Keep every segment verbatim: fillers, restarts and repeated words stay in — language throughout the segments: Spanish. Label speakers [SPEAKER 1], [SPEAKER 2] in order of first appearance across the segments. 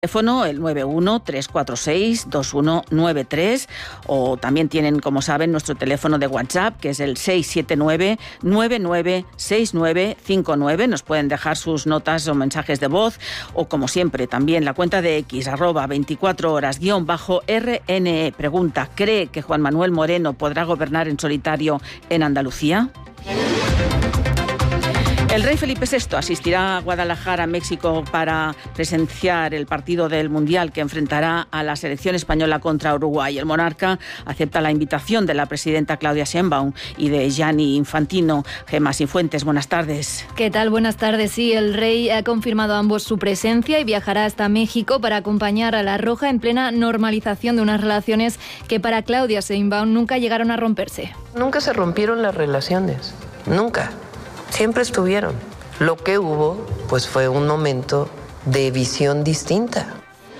[SPEAKER 1] Teléfono el nueve uno tres cuatro seis dos uno nueve tres, o también tienen, como saben, nuestro teléfono de WhatsApp, que es el seis siete nueve nueve nueve seis nueve cinco nueve. Nos pueden dejar sus notas o mensajes de voz, o como siempre también la cuenta de X, arroba veinticuatro horas guión bajo R N E. Pregunta: ¿cree que Juan Manuel Moreno podrá gobernar en solitario en Andalucía? El rey Felipe sexto asistirá a Guadalajara, México, para presenciar el partido del Mundial que enfrentará a la selección española contra Uruguay. El monarca acepta la invitación de la presidenta Claudia Sheinbaum y de Gianni Infantino. Gemma Cifuentes, buenas tardes.
[SPEAKER 2] ¿Qué tal? Buenas tardes. Sí, el rey ha confirmado a ambos su presencia y viajará hasta México para acompañar a la Roja en plena normalización de unas relaciones que para Claudia Sheinbaum nunca llegaron a romperse.
[SPEAKER 3] Nunca se rompieron las relaciones, nunca. Siempre estuvieron. Lo que hubo, pues, fue un momento de visión distinta.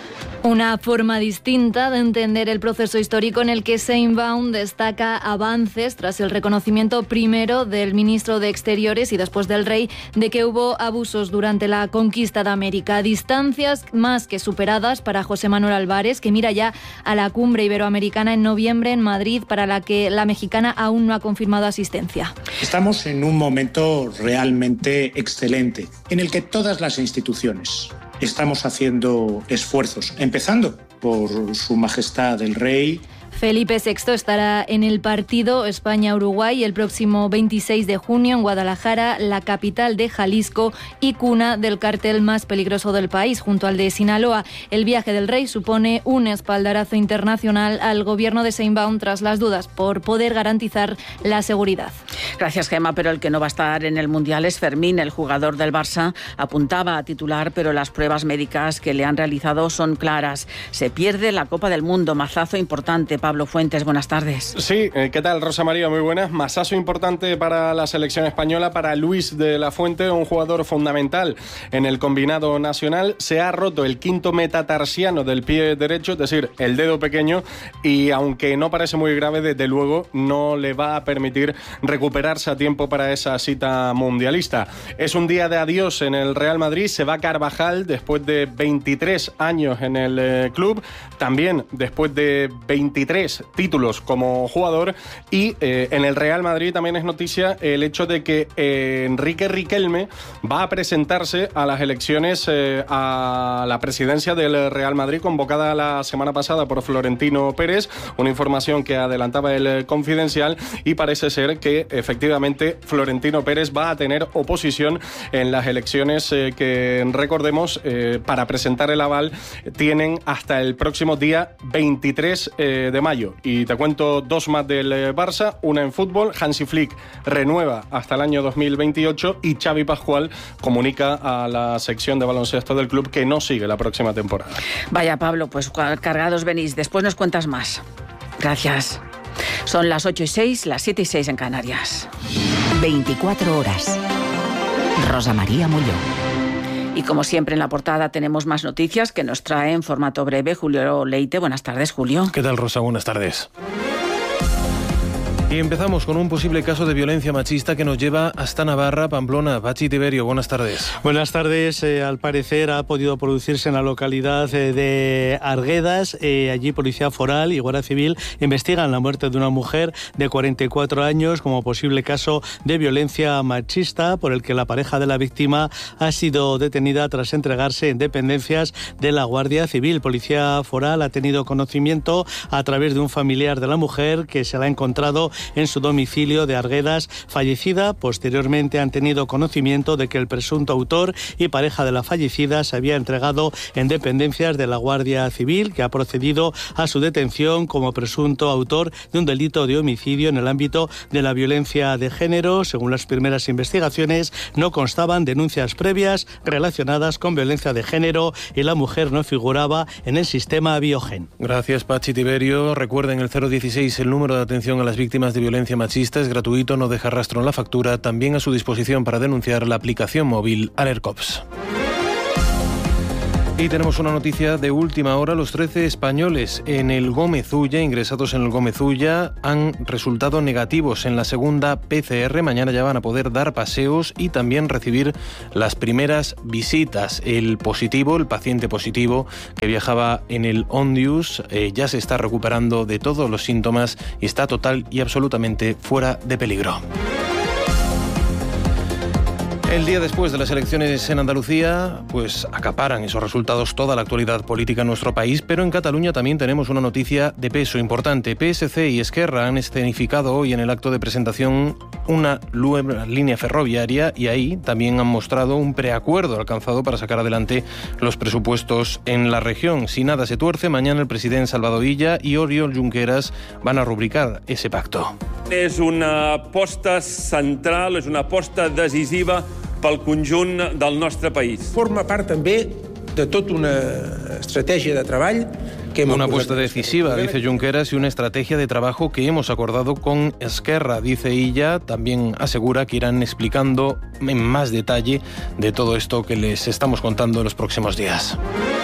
[SPEAKER 2] Una forma distinta de entender el proceso histórico en el que Sheinbaum destaca avances tras el reconocimiento primero del ministro de Exteriores y después del rey de que hubo abusos durante la conquista de América. Distancias más que superadas para José Manuel Álvarez, que mira ya a la cumbre iberoamericana en noviembre en Madrid, para la que la mexicana aún no ha confirmado asistencia.
[SPEAKER 4] Estamos en un momento realmente excelente, en el que todas las instituciones estamos haciendo esfuerzos, empezando por Su Majestad el Rey.
[SPEAKER 2] Felipe sexto estará en el partido España-Uruguay el próximo veintiséis de junio en Guadalajara, la capital de Jalisco y cuna del cártel más peligroso del país, junto al de Sinaloa. El viaje del rey supone un espaldarazo internacional al gobierno de Sheinbaum tras las dudas por poder garantizar la seguridad.
[SPEAKER 1] Gracias, Gemma, pero el que no va a estar en el Mundial es Fermín, el jugador del Barça. Apuntaba a titular, pero las pruebas médicas que le han realizado son claras. Se pierde la Copa del Mundo, mazazo importante. Pablo Fuentes, buenas tardes.
[SPEAKER 5] Sí, ¿qué tal, Rosa María? Muy buenas. Masazo importante para la selección española, para Luis de la Fuente, un jugador fundamental en el combinado nacional. Se ha roto el quinto metatarsiano del pie derecho, es decir, el dedo pequeño, y aunque no parece muy grave, desde luego no le va a permitir recuperarse a tiempo para esa cita mundialista. Es un día de adiós en el Real Madrid. Se va Carvajal después de veintitrés años en el eh, club, también después de veintitrés títulos como jugador, y eh, en el Real Madrid también es noticia el hecho de que eh, Enrique Riquelme va a presentarse a las elecciones eh, a la presidencia del Real Madrid, convocada la semana pasada por Florentino Pérez, una información que adelantaba el Confidencial, y parece ser que efectivamente Florentino Pérez va a tener oposición en las elecciones eh, que, recordemos, eh, para presentar el aval tienen hasta el próximo día veintitrés eh, de mayo. Y te cuento dos más del eh, Barça, una en fútbol. Hansi Flick renueva hasta el año dos mil veintiocho y Xavi Pascual comunica a la sección de baloncesto del club que no sigue la próxima temporada.
[SPEAKER 1] Vaya, Pablo, pues cargados venís. Después nos cuentas más. Gracias. Son las ocho y seis, las siete y seis en Canarias.
[SPEAKER 6] veinticuatro horas. Rosa María Molló.
[SPEAKER 1] Y como siempre en la portada tenemos más noticias que nos trae en formato breve Julio Leite. Buenas tardes, Julio.
[SPEAKER 7] ¿Qué tal, Rosa? Buenas tardes. Y empezamos con un posible caso de violencia machista que nos lleva hasta Navarra, Pamplona. Pachi Tiberio, buenas tardes.
[SPEAKER 8] Buenas tardes. Eh, al parecer ha podido producirse en la localidad eh, de Arguedas. Eh, allí Policía Foral y Guardia Civil investigan la muerte de una mujer de cuarenta y cuatro años como posible caso de violencia machista, por el que la pareja de la víctima ha sido detenida tras entregarse en dependencias de la Guardia Civil. Policía Foral ha tenido conocimiento a través de un familiar de la mujer que se la ha encontrado en su domicilio de Arguedas fallecida. Posteriormente han tenido conocimiento de que el presunto autor y pareja de la fallecida se había entregado en dependencias de la Guardia Civil, que ha procedido a su detención como presunto autor de un delito de homicidio en el ámbito de la violencia de género. Según las primeras investigaciones, no constaban denuncias previas relacionadas con violencia de género y la mujer no figuraba en el sistema Biogen.
[SPEAKER 7] Gracias, Pachi Tiberio. Recuerden el cero dieciséis, el número de atención a las víctimas de violencia machista, es gratuito, no deja rastro en la factura, también a su disposición para denunciar la aplicación móvil AlertCops. Y tenemos una noticia de última hora. Los trece españoles en el Gómez Ulla, ingresados en el Gómez Ulla, han resultado negativos en la segunda P C R. Mañana ya van a poder dar paseos y también recibir las primeras visitas. El positivo, el paciente positivo que viajaba en el Ondius, eh, ya se está recuperando de todos los síntomas y está total y absolutamente fuera de peligro. El día después de las elecciones en Andalucía, pues acaparan esos resultados toda la actualidad política en nuestro país, pero en Cataluña también tenemos una noticia de peso importante. P S C y Esquerra han escenificado hoy en el acto de presentación una nueva línea ferroviaria y ahí también han mostrado un preacuerdo alcanzado para sacar adelante los presupuestos en la región. Si nada se tuerce, mañana el presidente Salvador Illa y Oriol Junqueras van a rubricar ese pacto.
[SPEAKER 9] És una aposta central, és una aposta decisiva pel conjunt del nostre país.
[SPEAKER 10] Forma part també de tota una estratègia de treball que hemos...
[SPEAKER 7] Una apuesta decisiva, dice Junqueras, y una estrategia de trabajo que hemos acordado con Esquerra, dice Illa. También asegura que irán explicando en más detalle de todo esto que les estamos contando en los próximos días.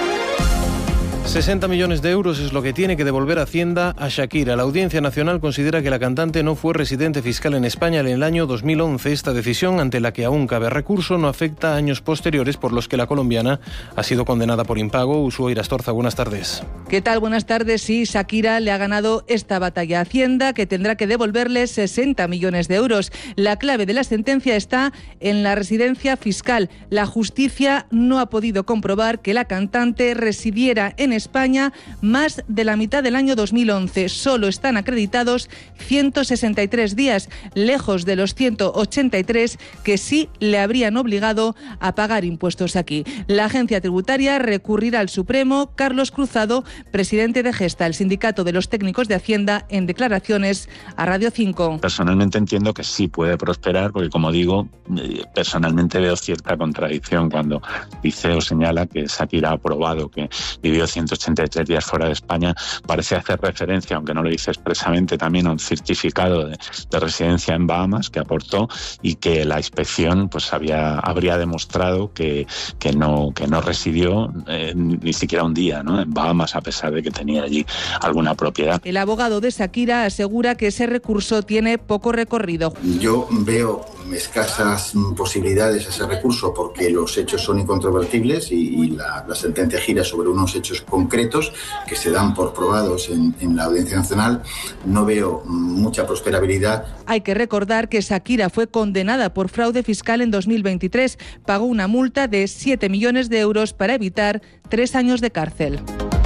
[SPEAKER 7] sesenta millones de euros es lo que tiene que devolver Hacienda a Shakira. La Audiencia Nacional considera que la cantante no fue residente fiscal en España en el año dos mil once. Esta decisión, ante la que aún cabe recurso, no afecta a años posteriores por los que la colombiana ha sido condenada por impago. Ushuaira Astorza, buenas tardes.
[SPEAKER 11] ¿Qué tal? Buenas tardes. Sí, Shakira le ha ganado esta batalla a Hacienda, que tendrá que devolverle sesenta millones de euros. La clave de la sentencia está en la residencia fiscal. La justicia no ha podido comprobar que la cantante residiera en España más de la mitad del año dos mil once. Solo están acreditados ciento sesenta y tres días, lejos de los ciento ochenta y tres que sí le habrían obligado a pagar impuestos aquí. La agencia tributaria recurrirá al Supremo. Carlos Cruzado, presidente de Gesta, el sindicato de los técnicos de Hacienda, en declaraciones a Radio cinco.
[SPEAKER 12] Personalmente entiendo que sí puede prosperar, porque como digo, personalmente veo cierta contradicción cuando dice o señala que Shakira ha aprobado que vivió ciento ochenta y tres días fuera de España. Parece hacer referencia, aunque no lo dice expresamente, también a un certificado de, de residencia en Bahamas que aportó y que la inspección pues había habría demostrado que, que, no, que no residió eh, ni siquiera un día, ¿no?, en Bahamas, a pesar de que tenía allí alguna propiedad.
[SPEAKER 11] El abogado de Shakira asegura que ese recurso tiene poco recorrido.
[SPEAKER 13] Yo veo escasas posibilidades a ese recurso porque los hechos son incontrovertibles y, y la, la sentencia gira sobre unos hechos concretos que se dan por probados en, en la Audiencia Nacional. No veo mucha prosperabilidad.
[SPEAKER 11] Hay que recordar que Shakira fue condenada por fraude fiscal en dos mil veintitrés. Pagó una multa de siete millones de euros para evitar tres años de cárcel.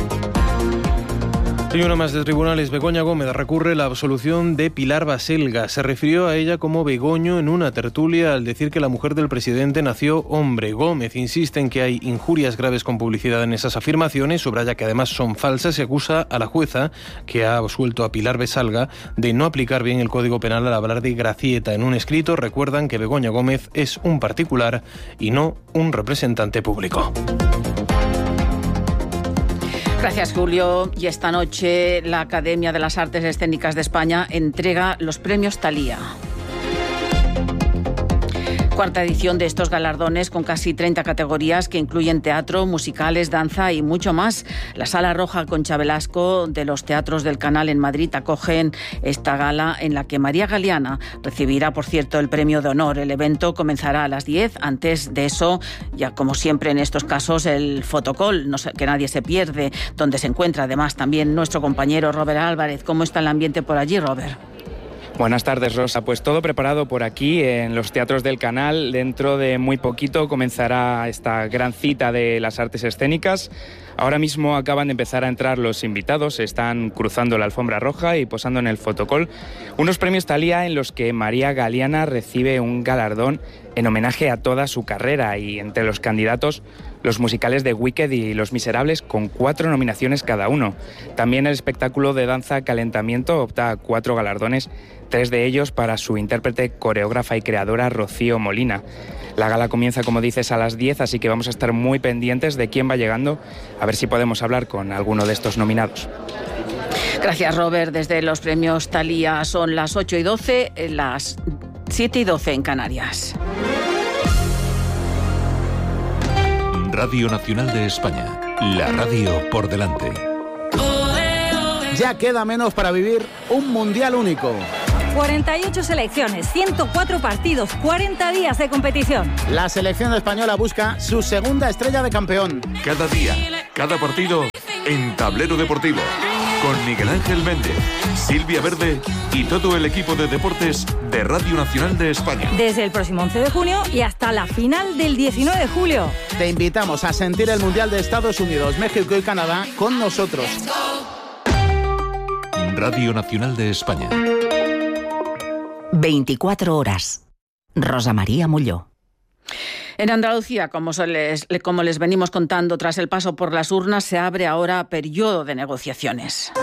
[SPEAKER 7] Y una más de tribunales. Begoña Gómez recurre la absolución de Pilar Baselga. Se refirió a ella como Begoño en una tertulia al decir que la mujer del presidente nació hombre. Gómez insiste en que hay injurias graves con publicidad en esas afirmaciones, subraya que además son falsas y acusa a la jueza, que ha absuelto a Pilar Baselga, de no aplicar bien el Código Penal al hablar de gracieta. En un escrito recuerdan que Begoña Gómez es un particular y no un representante público.
[SPEAKER 1] Gracias, Julio. Y esta noche la Academia de las Artes Escénicas de España entrega los premios Thalía. Cuarta edición de estos galardones con casi treinta categorías que incluyen teatro, musicales, danza y mucho más. La Sala Roja Concha Velasco de los Teatros del Canal en Madrid acogen esta gala en la que María Galeana recibirá, por cierto, el premio de honor. El evento comenzará a las diez. Antes de eso, ya como siempre en estos casos, el fotocall, no sé, que nadie se pierde, donde se encuentra además también nuestro compañero Robert Álvarez. ¿Cómo está el ambiente por allí, Robert?
[SPEAKER 14] Buenas tardes, Rosa. Pues todo preparado por aquí en los Teatros del Canal. Dentro de muy poquito comenzará esta gran cita de las artes escénicas. Ahora mismo acaban de empezar a entrar los invitados, están cruzando la alfombra roja y posando en el fotocall. Unos premios Thalía en los que María Galeana recibe un galardón en homenaje a toda su carrera, y entre los candidatos los musicales de Wicked y Los Miserables, con cuatro nominaciones cada uno. También el espectáculo de danza Calentamiento opta a cuatro galardones, tres de ellos para su intérprete, coreógrafa y creadora Rocío Molina. La gala comienza, como dices, a las diez, así que vamos a estar muy pendientes de quién va llegando, a ver si podemos hablar con alguno de estos nominados.
[SPEAKER 1] Gracias, Robert. Desde los premios Thalía son las ocho y doce, las siete y doce en Canarias.
[SPEAKER 15] Radio Nacional de España. La radio por delante.
[SPEAKER 16] Ya queda menos para vivir un mundial único.
[SPEAKER 17] cuarenta y ocho selecciones, ciento cuatro partidos, cuarenta días de competición.
[SPEAKER 16] La selección española busca su segunda estrella de campeón.
[SPEAKER 15] Cada día, cada partido en Tablero Deportivo. Con Miguel Ángel Méndez, Silvia Verde y todo el equipo de deportes de Radio Nacional de España.
[SPEAKER 17] Desde el próximo once de junio y hasta la final del diecinueve de julio.
[SPEAKER 16] Te invitamos a sentir el Mundial de Estados Unidos, México y Canadá con nosotros.
[SPEAKER 15] Radio Nacional de España.
[SPEAKER 6] veinticuatro horas. Rosa María Molló.
[SPEAKER 1] En Andalucía, como les, como les venimos contando, tras el paso por las urnas, se abre ahora periodo de negociaciones.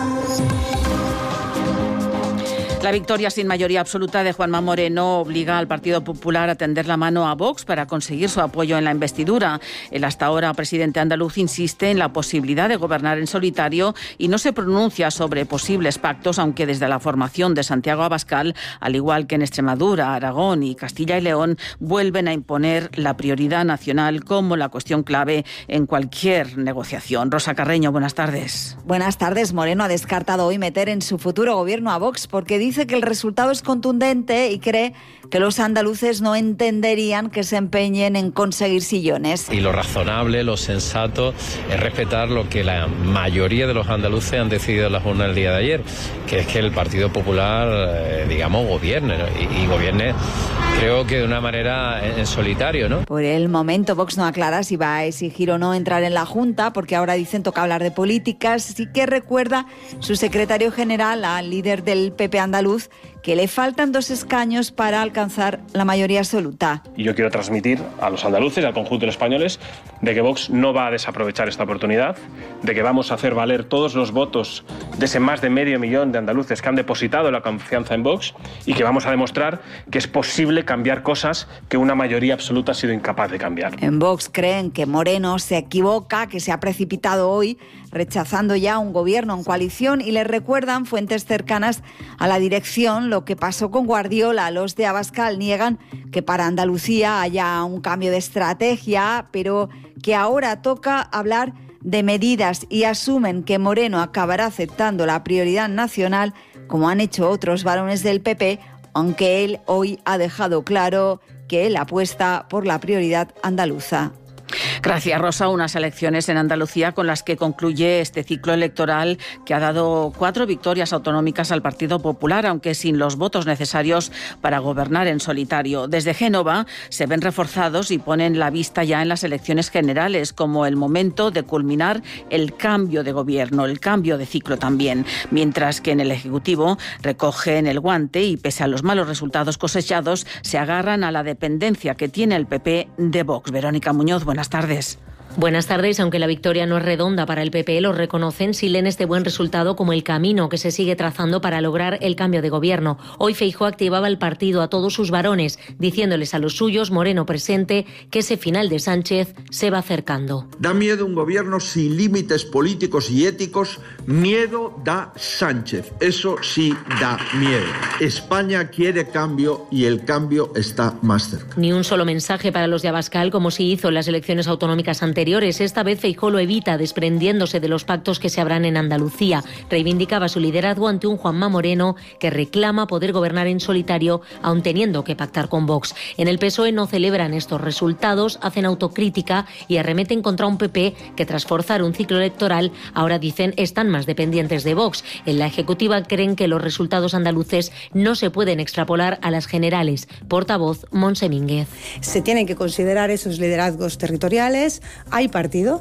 [SPEAKER 1] La victoria sin mayoría absoluta de Juanma Moreno obliga al Partido Popular a tender la mano a Vox para conseguir su apoyo en la investidura. El hasta ahora presidente andaluz insiste en la posibilidad de gobernar en solitario y no se pronuncia sobre posibles pactos, aunque desde la formación de Santiago Abascal, al igual que en Extremadura, Aragón y Castilla y León, vuelven a imponer la prioridad nacional como la cuestión clave en cualquier negociación. Rosa Carreño, buenas tardes.
[SPEAKER 18] Buenas tardes. Moreno ha descartado hoy meter en su futuro gobierno a Vox porque dice Dice que el resultado es contundente y cree que los andaluces no entenderían que se empeñen en conseguir sillones.
[SPEAKER 19] Y lo razonable, lo sensato, es respetar lo que la mayoría de los andaluces han decidido en las urnas el día de ayer, que es que el Partido Popular, eh, digamos, gobierne, ¿no? y, y gobierne, creo que de una manera en, en solitario, ¿no?
[SPEAKER 18] Por el momento, Vox no aclara si va a exigir o no entrar en la Junta, porque ahora dicen toca hablar de políticas. Sí que recuerda su secretario general al líder del P P andaluz que le faltan dos escaños para alcanzar la mayoría absoluta.
[SPEAKER 20] Y yo quiero transmitir a los andaluces y al conjunto de los españoles de que Vox no va a desaprovechar esta oportunidad, de que vamos a hacer valer todos los votos de ese más de medio millón de andaluces que han depositado la confianza en Vox y que vamos a demostrar que es posible cambiar cosas que una mayoría absoluta ha sido incapaz de cambiar.
[SPEAKER 18] En Vox creen que Moreno se equivoca, que se ha precipitado hoy rechazando ya un gobierno en coalición, y le recuerdan fuentes cercanas a la dirección lo que pasó con Guardiola. Los de Abascal niegan que para Andalucía haya un cambio de estrategia, pero que ahora toca hablar de medidas, y asumen que Moreno acabará aceptando la prioridad nacional, como han hecho otros varones del P P, aunque él hoy ha dejado claro que él apuesta por la prioridad andaluza.
[SPEAKER 1] Gracias, Rosa. Unas elecciones en Andalucía con las que concluye este ciclo electoral que ha dado cuatro victorias autonómicas al Partido Popular, aunque sin los votos necesarios para gobernar en solitario. Desde Génova se ven reforzados y ponen la vista ya en las elecciones generales como el momento de culminar el cambio de gobierno, el cambio de ciclo también, mientras que en el Ejecutivo recogen el guante y, pese a los malos resultados cosechados, se agarran a la dependencia que tiene el P P de Vox. Verónica Muñoz, buenas tardes.
[SPEAKER 21] Buenas tardes. Aunque la victoria no es redonda para el P P, lo reconocen si leen este buen resultado como el camino que se sigue trazando para lograr el cambio de gobierno. Hoy Feijóo activaba el partido a todos sus varones, diciéndoles a los suyos, Moreno presente, que ese final de Sánchez se va acercando.
[SPEAKER 22] Da miedo un gobierno sin límites políticos y éticos. Miedo da Sánchez. Eso sí da miedo. España quiere cambio y el cambio está más cerca.
[SPEAKER 21] Ni un solo mensaje para los de Abascal, como si hizo en las elecciones autonómicas anteriores. Esta vez Feijóo lo evita, desprendiéndose de los pactos que se habrán en Andalucía. Reivindicaba su liderazgo ante un Juanma Moreno que reclama poder gobernar en solitario, aun teniendo que pactar con Vox. En el P S O E no celebran estos resultados, hacen autocrítica y arremeten contra un P P que, tras forzar un ciclo electoral, ahora dicen están más dependientes de Vox. En la Ejecutiva creen que los resultados andaluces no se pueden extrapolar a las generales. Portavoz Montse Mínguez.
[SPEAKER 23] Se tienen que considerar esos liderazgos territoriales. Hay partido,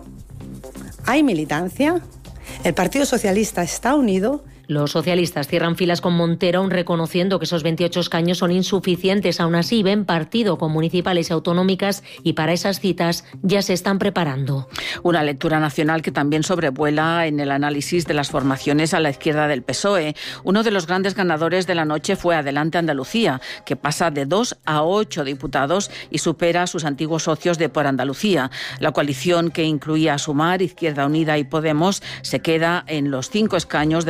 [SPEAKER 23] hay militancia, el Partido Socialista está unido.
[SPEAKER 21] Los socialistas cierran filas con Montero, aun reconociendo que esos veintiocho escaños son insuficientes. Aún así, ven partido con municipales y autonómicas y para esas citas ya se están preparando.
[SPEAKER 1] Una lectura nacional que también sobrevuela en el análisis de las formaciones a la izquierda del P S O E. Uno de los grandes ganadores de la noche fue Adelante Andalucía, que pasa de dos a ocho diputados y supera a sus antiguos socios de Por Andalucía. La coalición, que incluía a Sumar, Izquierda Unida y Podemos, se queda en los cinco escaños de las anteriores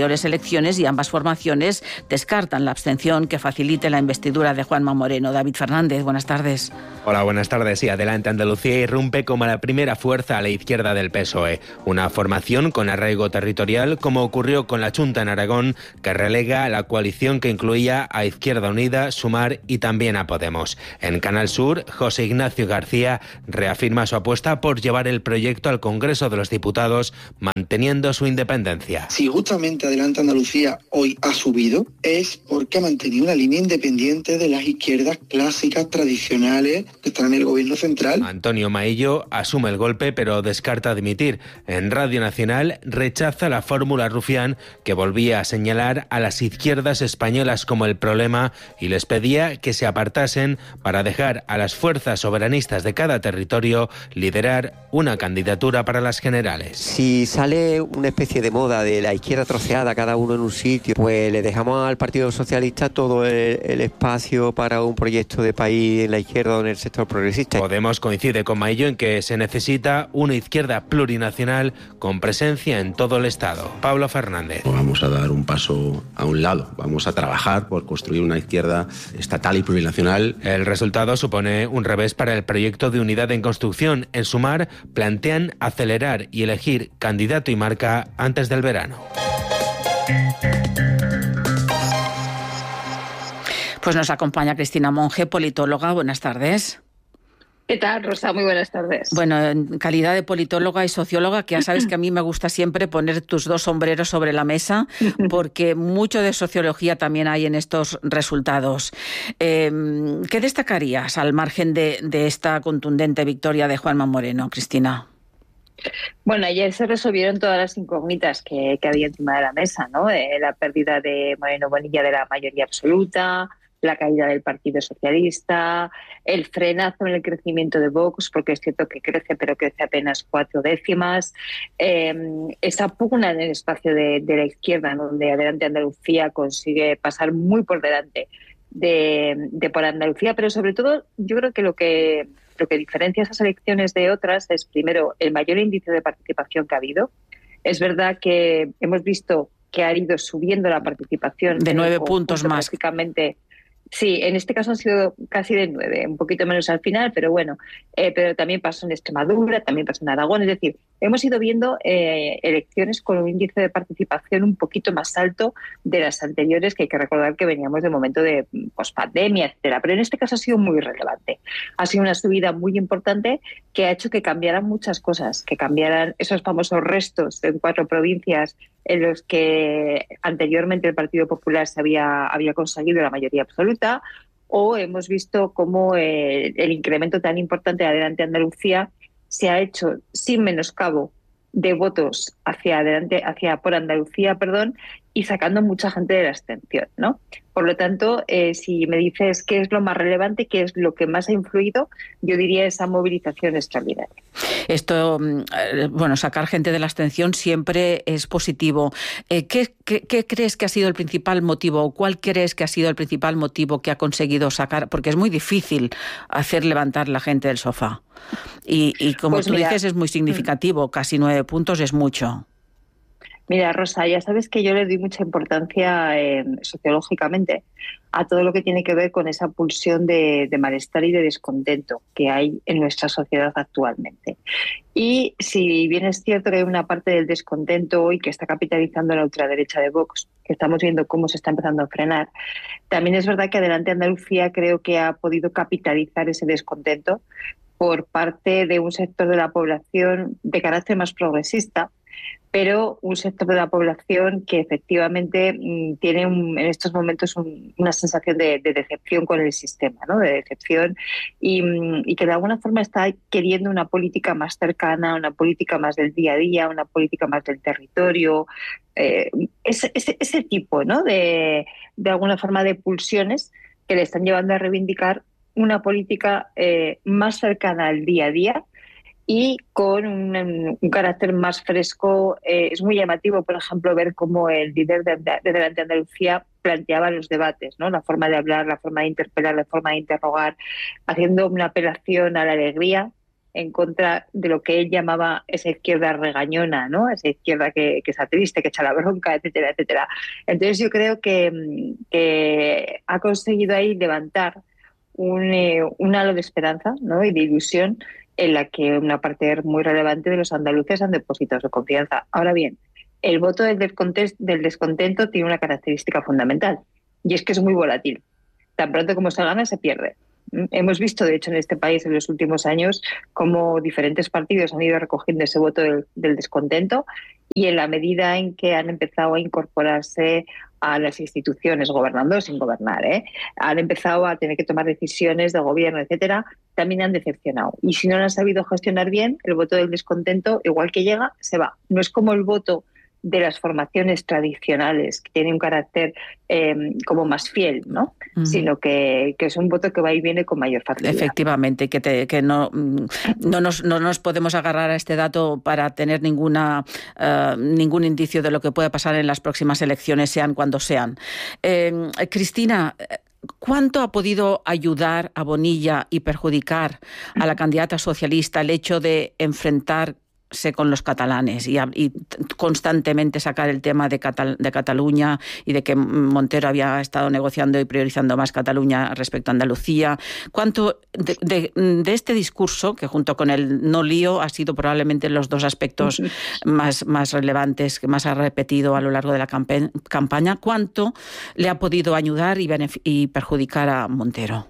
[SPEAKER 1] anteriores elecciones y ambas formaciones descartan la abstención que facilite la investidura de Juanma Moreno. David Fernández, buenas tardes.
[SPEAKER 2] Hola, buenas tardes. Sí, Adelante Andalucía irrumpe como la primera fuerza a la izquierda del P S O E. Una formación con arraigo territorial, como ocurrió con la Chunta en Aragón, que relega a la coalición que incluía a Izquierda Unida, Sumar y también a Podemos. En Canal Sur, José Ignacio García reafirma su apuesta por llevar el proyecto al Congreso de los Diputados, manteniendo su independencia.
[SPEAKER 3] Si justamente Adelante Andalucía hoy ha subido, es porque ha mantenido una línea independiente de las izquierdas clásicas, tradicionales, que están en el gobierno central.
[SPEAKER 2] Antonio Maillo asume el golpe, pero descarta dimitir. En Radio Nacional rechaza la fórmula Rufián, que volvía a señalar a las izquierdas españolas como el problema y les pedía que se apartasen para dejar a las fuerzas soberanistas de cada territorio liderar una candidatura para las generales.
[SPEAKER 4] Si sale una especie de moda de la izquierda troceada, cada uno en un sitio, pues le dejamos al Partido Socialista todo el, el espacio para un proyecto de país en la izquierda o en el sector progresista.
[SPEAKER 2] Podemos coincide con Maillo en que se necesita una izquierda plurinacional con presencia en todo el Estado. Pablo Fernández.
[SPEAKER 24] Vamos a dar un paso a un lado, vamos a trabajar por construir una izquierda estatal y plurinacional.
[SPEAKER 2] El resultado supone un revés para el proyecto de unidad en construcción. En Sumar plantean acelerar y elegir candidato y marca antes del verano.
[SPEAKER 1] Pues nos acompaña Cristina Monge, politóloga. Buenas tardes.
[SPEAKER 25] ¿Qué tal, Rosa? Muy buenas tardes.
[SPEAKER 1] Bueno, en calidad de politóloga y socióloga, que ya sabes que a mí me gusta siempre poner tus dos sombreros sobre la mesa, porque mucho de sociología también hay en estos resultados. Eh, ¿Qué destacarías al margen de, de esta contundente victoria de Juanma Moreno, Cristina?
[SPEAKER 25] Bueno, ayer se resolvieron todas las incógnitas que, que había encima de la mesa, ¿no? Eh, la pérdida de Moreno Bonilla de la mayoría absoluta, la caída del Partido Socialista, el frenazo en el crecimiento de Vox, porque es cierto que crece, pero crece apenas cuatro décimas. Eh, esa pugna en el espacio de, de la izquierda, ¿no? Donde Adelante Andalucía consigue pasar muy por delante de, de por Andalucía, pero sobre todo yo creo que lo que lo que diferencia esas elecciones de otras es, primero, el mayor índice de participación que ha habido. Es verdad que hemos visto que ha ido subiendo la participación.
[SPEAKER 1] De nueve puntos más.
[SPEAKER 25] Prácticamente. Sí, en este caso han sido casi de nueve, un poquito menos al final, pero bueno, eh, pero también pasó en Extremadura, también pasó en Aragón, es decir, hemos ido viendo eh, elecciones con un índice de participación un poquito más alto de las anteriores, que hay que recordar que veníamos de momento de pospandemia, etcétera, pero en este caso ha sido muy relevante. Ha sido una subida muy importante que ha hecho que cambiaran muchas cosas, que cambiaran esos famosos restos en cuatro provincias en los que anteriormente el Partido Popular se había, había conseguido la mayoría absoluta, o hemos visto cómo eh, el incremento tan importante de Adelante Andalucía se ha hecho sin menoscabo de votos hacia adelante, hacia por Andalucía, perdón, y sacando mucha gente de la abstención, ¿no? Por lo tanto, eh, si me dices qué es lo más relevante, qué es lo que más ha influido, yo diría esa movilización extraordinaria.
[SPEAKER 1] Esto, bueno, sacar gente de la abstención siempre es positivo. Eh, ¿qué, qué, ¿Qué crees que ha sido el principal motivo, o cuál crees que ha sido el principal motivo que ha conseguido sacar? Porque es muy difícil hacer levantar la gente del sofá. Y, y como pues tú mira, dices, es muy significativo, casi nueve puntos es mucho.
[SPEAKER 25] Mira, Rosa, ya sabes que yo le doy mucha importancia eh, sociológicamente a todo lo que tiene que ver con esa pulsión de, de malestar y de descontento que hay en nuestra sociedad actualmente. Y si bien es cierto que hay una parte del descontento hoy que está capitalizando la ultraderecha de Vox, que estamos viendo cómo se está empezando a frenar, también es verdad que Adelante Andalucía creo que ha podido capitalizar ese descontento por parte de un sector de la población de carácter más progresista, pero un sector de la población que efectivamente mmm, tiene un, en estos momentos un, una sensación de, de decepción con el sistema, ¿no? De decepción y, y que de alguna forma está queriendo una política más cercana, una política más del día a día, una política más del territorio, eh, ese, ese, ese tipo, ¿no? de, de alguna forma de pulsiones que le están llevando a reivindicar una política eh, más cercana al día a día y con un, un carácter más fresco. Eh, es muy llamativo, por ejemplo, ver cómo el líder de, de Adelante Andalucía planteaba los debates, ¿no? La forma de hablar, la forma de interpelar, la forma de interrogar, haciendo una apelación a la alegría, en contra de lo que él llamaba esa izquierda regañona, ¿no? Esa izquierda que, que está triste, que echa la bronca, etcétera, etcétera. Entonces yo creo que, que ha conseguido ahí levantar un, eh, un halo de esperanza, ¿no? Y de ilusión en la que una parte muy relevante de los andaluces han depositado su confianza. Ahora bien, el voto del descontento, del descontento tiene una característica fundamental, y es que es muy volátil. Tan pronto como se gana, se pierde. Hemos visto, de hecho, en este país en los últimos años cómo diferentes partidos han ido recogiendo ese voto del, del descontento, y en la medida en que han empezado a incorporarse a las instituciones, gobernando sin gobernar, ¿eh? han empezado a tener que tomar decisiones de gobierno, etcétera, también han decepcionado. Y si no lo han sabido gestionar bien, el voto del descontento, igual que llega, se va. No es como el voto de las formaciones tradicionales, que tiene un carácter eh, como más fiel, ¿no? Uh-huh. Sino que, que es un voto que va y viene con mayor facilidad.
[SPEAKER 1] Efectivamente, que, te, que no, no, nos, no nos podemos agarrar a este dato para tener ninguna uh, ningún indicio de lo que pueda pasar en las próximas elecciones, sean cuando sean. Eh, Cristina, ¿cuánto ha podido ayudar a Bonilla y perjudicar a la candidata socialista el hecho de enfrentar con los catalanes y, y constantemente sacar el tema de, Catal, de Cataluña y de que Montero había estado negociando y priorizando más Cataluña respecto a Andalucía? ¿Cuánto de, de, de este discurso, que junto con el no lío ha sido probablemente los dos aspectos más, más relevantes que más ha repetido a lo largo de la campe- campaña, cuánto le ha podido ayudar y, benef- y perjudicar a Montero?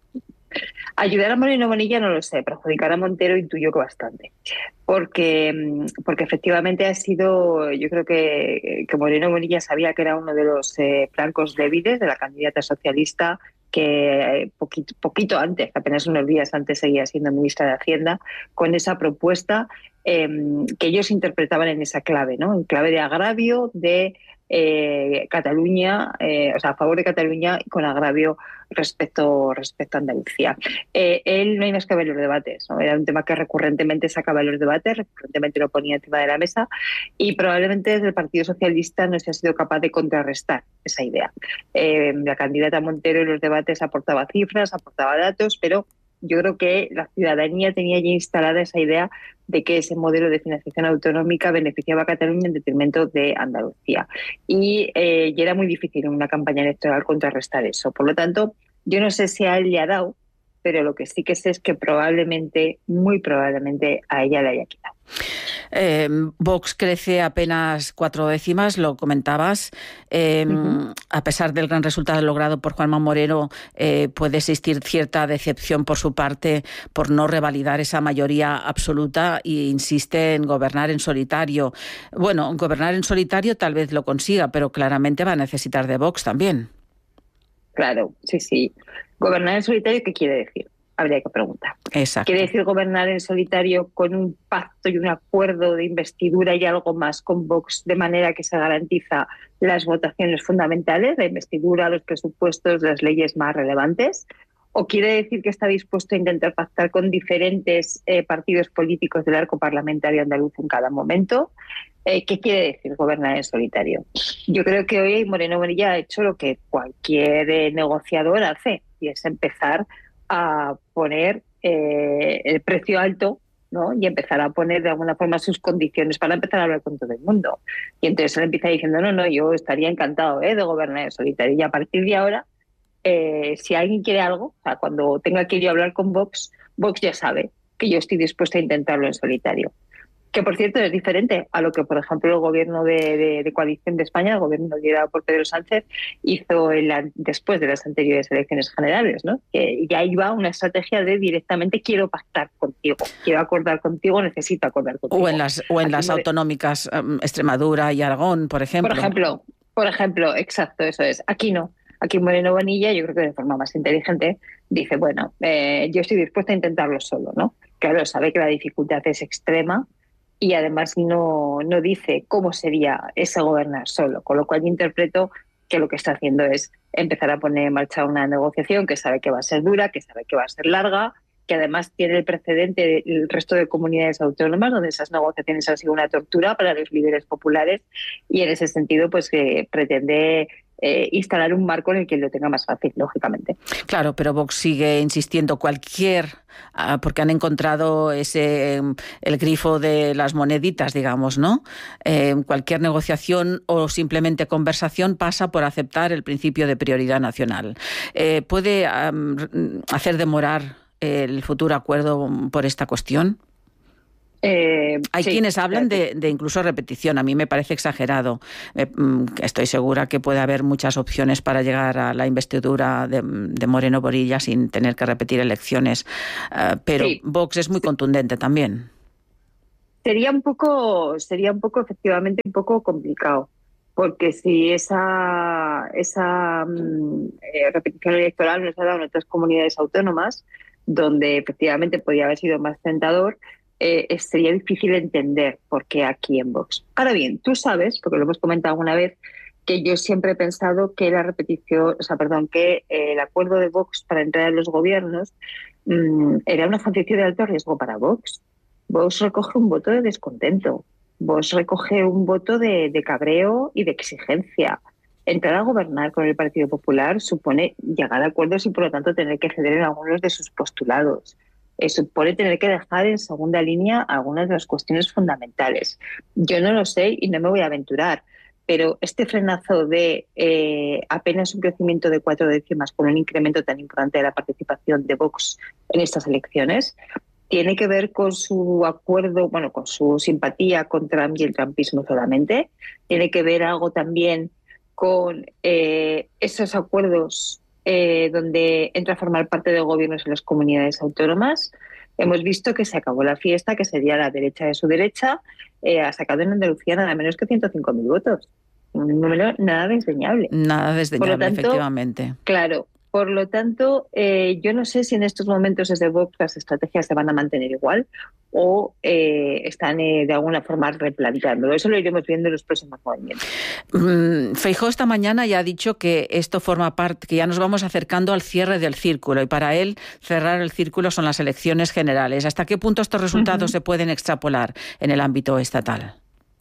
[SPEAKER 25] Ayudar a Moreno Bonilla no lo sé, perjudicar a Montero intuyo que bastante, porque, porque efectivamente ha sido, yo creo que, que Moreno Bonilla sabía que era uno de los eh, flancos débiles de la candidata socialista, que poquito, poquito antes, apenas unos días antes, seguía siendo ministra de Hacienda, con esa propuesta eh, que ellos interpretaban en esa clave, ¿no? En clave de agravio de Eh, Cataluña, eh, o sea, a favor de Cataluña, con agravio respecto, respecto a Andalucía. Eh, él no hay más que ver los debates, ¿no? Era un tema que recurrentemente sacaba en los debates, recurrentemente lo ponía encima de la mesa, y probablemente desde el Partido Socialista no se ha sido capaz de contrarrestar esa idea. Eh, la candidata Montero en los debates aportaba cifras, aportaba datos, pero yo creo que la ciudadanía tenía ya instalada esa idea de que ese modelo de financiación autonómica beneficiaba a Cataluña en detrimento de Andalucía. Y, eh, y era muy difícil en una campaña electoral contrarrestar eso. Por lo tanto, yo no sé si a él le ha dado, pero lo que sí que sé es que probablemente, muy probablemente, a ella le haya quitado.
[SPEAKER 1] Eh, Vox crece apenas cuatro décimas, lo comentabas. Eh, uh-huh. A pesar del gran resultado logrado por Juanma Moreno, eh, puede existir cierta decepción por su parte por no revalidar esa mayoría absoluta e insiste en gobernar en solitario. Bueno, gobernar en solitario tal vez lo consiga, pero claramente va a necesitar de Vox también.
[SPEAKER 25] Claro, sí, sí. Gobernar en solitario, ¿qué quiere decir? Habría que preguntar.
[SPEAKER 1] Exacto.
[SPEAKER 25] ¿Quiere decir gobernar en solitario con un pacto y un acuerdo de investidura y algo más con Vox, de manera que se garantiza las votaciones fundamentales, la investidura, los presupuestos, las leyes más relevantes? ¿O quiere decir que está dispuesto a intentar pactar con diferentes eh, partidos políticos del arco parlamentario andaluz en cada momento? Eh, ¿Qué quiere decir gobernar en solitario? Yo creo que hoy Moreno Bonilla ha hecho lo que cualquier eh, negociador hace, y es empezar a poner eh, el precio alto, ¿no? Y empezar a poner de alguna forma sus condiciones para empezar a hablar con todo el mundo. Y entonces él empieza diciendo, no, no, yo estaría encantado ¿eh? de gobernar en solitario. Y a partir de ahora, eh, si alguien quiere algo, o sea, cuando tenga que ir a hablar con Vox, Vox ya sabe que yo estoy dispuesta a intentarlo en solitario. Que, por cierto, es diferente a lo que, por ejemplo, el gobierno de, de, de coalición de España, el gobierno liderado por Pedro Sánchez, hizo en la, después de las anteriores elecciones generales, ¿no? Que ya iba una estrategia de directamente quiero pactar contigo, quiero acordar contigo, necesito acordar contigo.
[SPEAKER 1] O en las, o en las
[SPEAKER 25] Aquí,
[SPEAKER 1] autonómicas um, Extremadura y Aragón, por ejemplo.
[SPEAKER 25] Por ejemplo, por ejemplo, exacto, eso es. Aquí no. Aquí Moreno Bonilla, yo creo que de forma más inteligente, dice, bueno, eh, yo estoy dispuesta a intentarlo solo, ¿no? Claro, sabe que la dificultad es extrema, y además no, no dice cómo sería ese gobernar solo, con lo cual yo interpreto que lo que está haciendo es empezar a poner en marcha una negociación que sabe que va a ser dura, que sabe que va a ser larga, que además tiene el precedente del resto de comunidades autónomas, donde esas negociaciones han sido una tortura para los líderes populares, y en ese sentido pues que pretende eh, instalar un marco en el que lo tenga más fácil, lógicamente.
[SPEAKER 1] Claro, pero Vox sigue insistiendo cualquier, uh, porque han encontrado ese el grifo de las moneditas, digamos, ¿no? Eh, cualquier negociación o simplemente conversación pasa por aceptar el principio de prioridad nacional. Eh, ¿Puede um, hacer demorar el futuro acuerdo por esta cuestión?
[SPEAKER 25] Eh,
[SPEAKER 1] Hay
[SPEAKER 25] sí,
[SPEAKER 1] quienes hablan
[SPEAKER 25] claro.
[SPEAKER 1] de, de incluso repetición. A mí me parece exagerado. Eh, estoy segura que puede haber muchas opciones para llegar a la investidura de, de Moreno Bonilla sin tener que repetir elecciones. Uh, pero sí. Vox es muy contundente también.
[SPEAKER 25] Sería un poco, sería un poco efectivamente un poco complicado, porque si esa esa eh, repetición electoral nos ha dado en otras comunidades autónomas, donde efectivamente podría haber sido más tentador, Eh, sería difícil entender por qué aquí en Vox. Ahora bien, tú sabes, porque lo hemos comentado alguna vez, que yo siempre he pensado que la repetición, o sea, perdón, que eh, el acuerdo de Vox para entrar en los gobiernos mmm, era un ejercicio de alto riesgo para Vox. Vox recoge un voto de descontento, Vox recoge un voto de, de cabreo y de exigencia. Entrar a gobernar con el Partido Popular supone llegar a acuerdos y, por lo tanto, tener que ceder en algunos de sus postulados. Eh, supone tener que dejar en segunda línea algunas de las cuestiones fundamentales. Yo no lo sé y no me voy a aventurar, pero este frenazo de eh, apenas un crecimiento de cuatro décimas con un incremento tan importante de la participación de Vox en estas elecciones tiene que ver con su acuerdo, bueno, con su simpatía con Trump y el trumpismo solamente. Tiene que ver algo también con eh, esos acuerdos Eh, donde entra a formar parte de gobiernos en las comunidades autónomas. Hemos visto que se acabó la fiesta, que sería la derecha de su derecha, eh, ha sacado en Andalucía nada menos que ciento cinco mil votos. Un número nada desdeñable.
[SPEAKER 1] Nada desdeñable,
[SPEAKER 25] por lo tanto,
[SPEAKER 1] efectivamente.
[SPEAKER 25] Claro, por lo tanto, eh, yo no sé si en estos momentos desde Vox las estrategias se van a mantener igual o eh, están eh, de alguna forma replanteándolo. Eso lo iremos viendo en los próximos movimientos.
[SPEAKER 1] Mm, Feijóo esta mañana ya ha dicho que esto forma parte, que ya nos vamos acercando al cierre del círculo y para él cerrar el círculo son las elecciones generales. ¿Hasta qué punto estos resultados uh-huh. se pueden extrapolar en el ámbito estatal?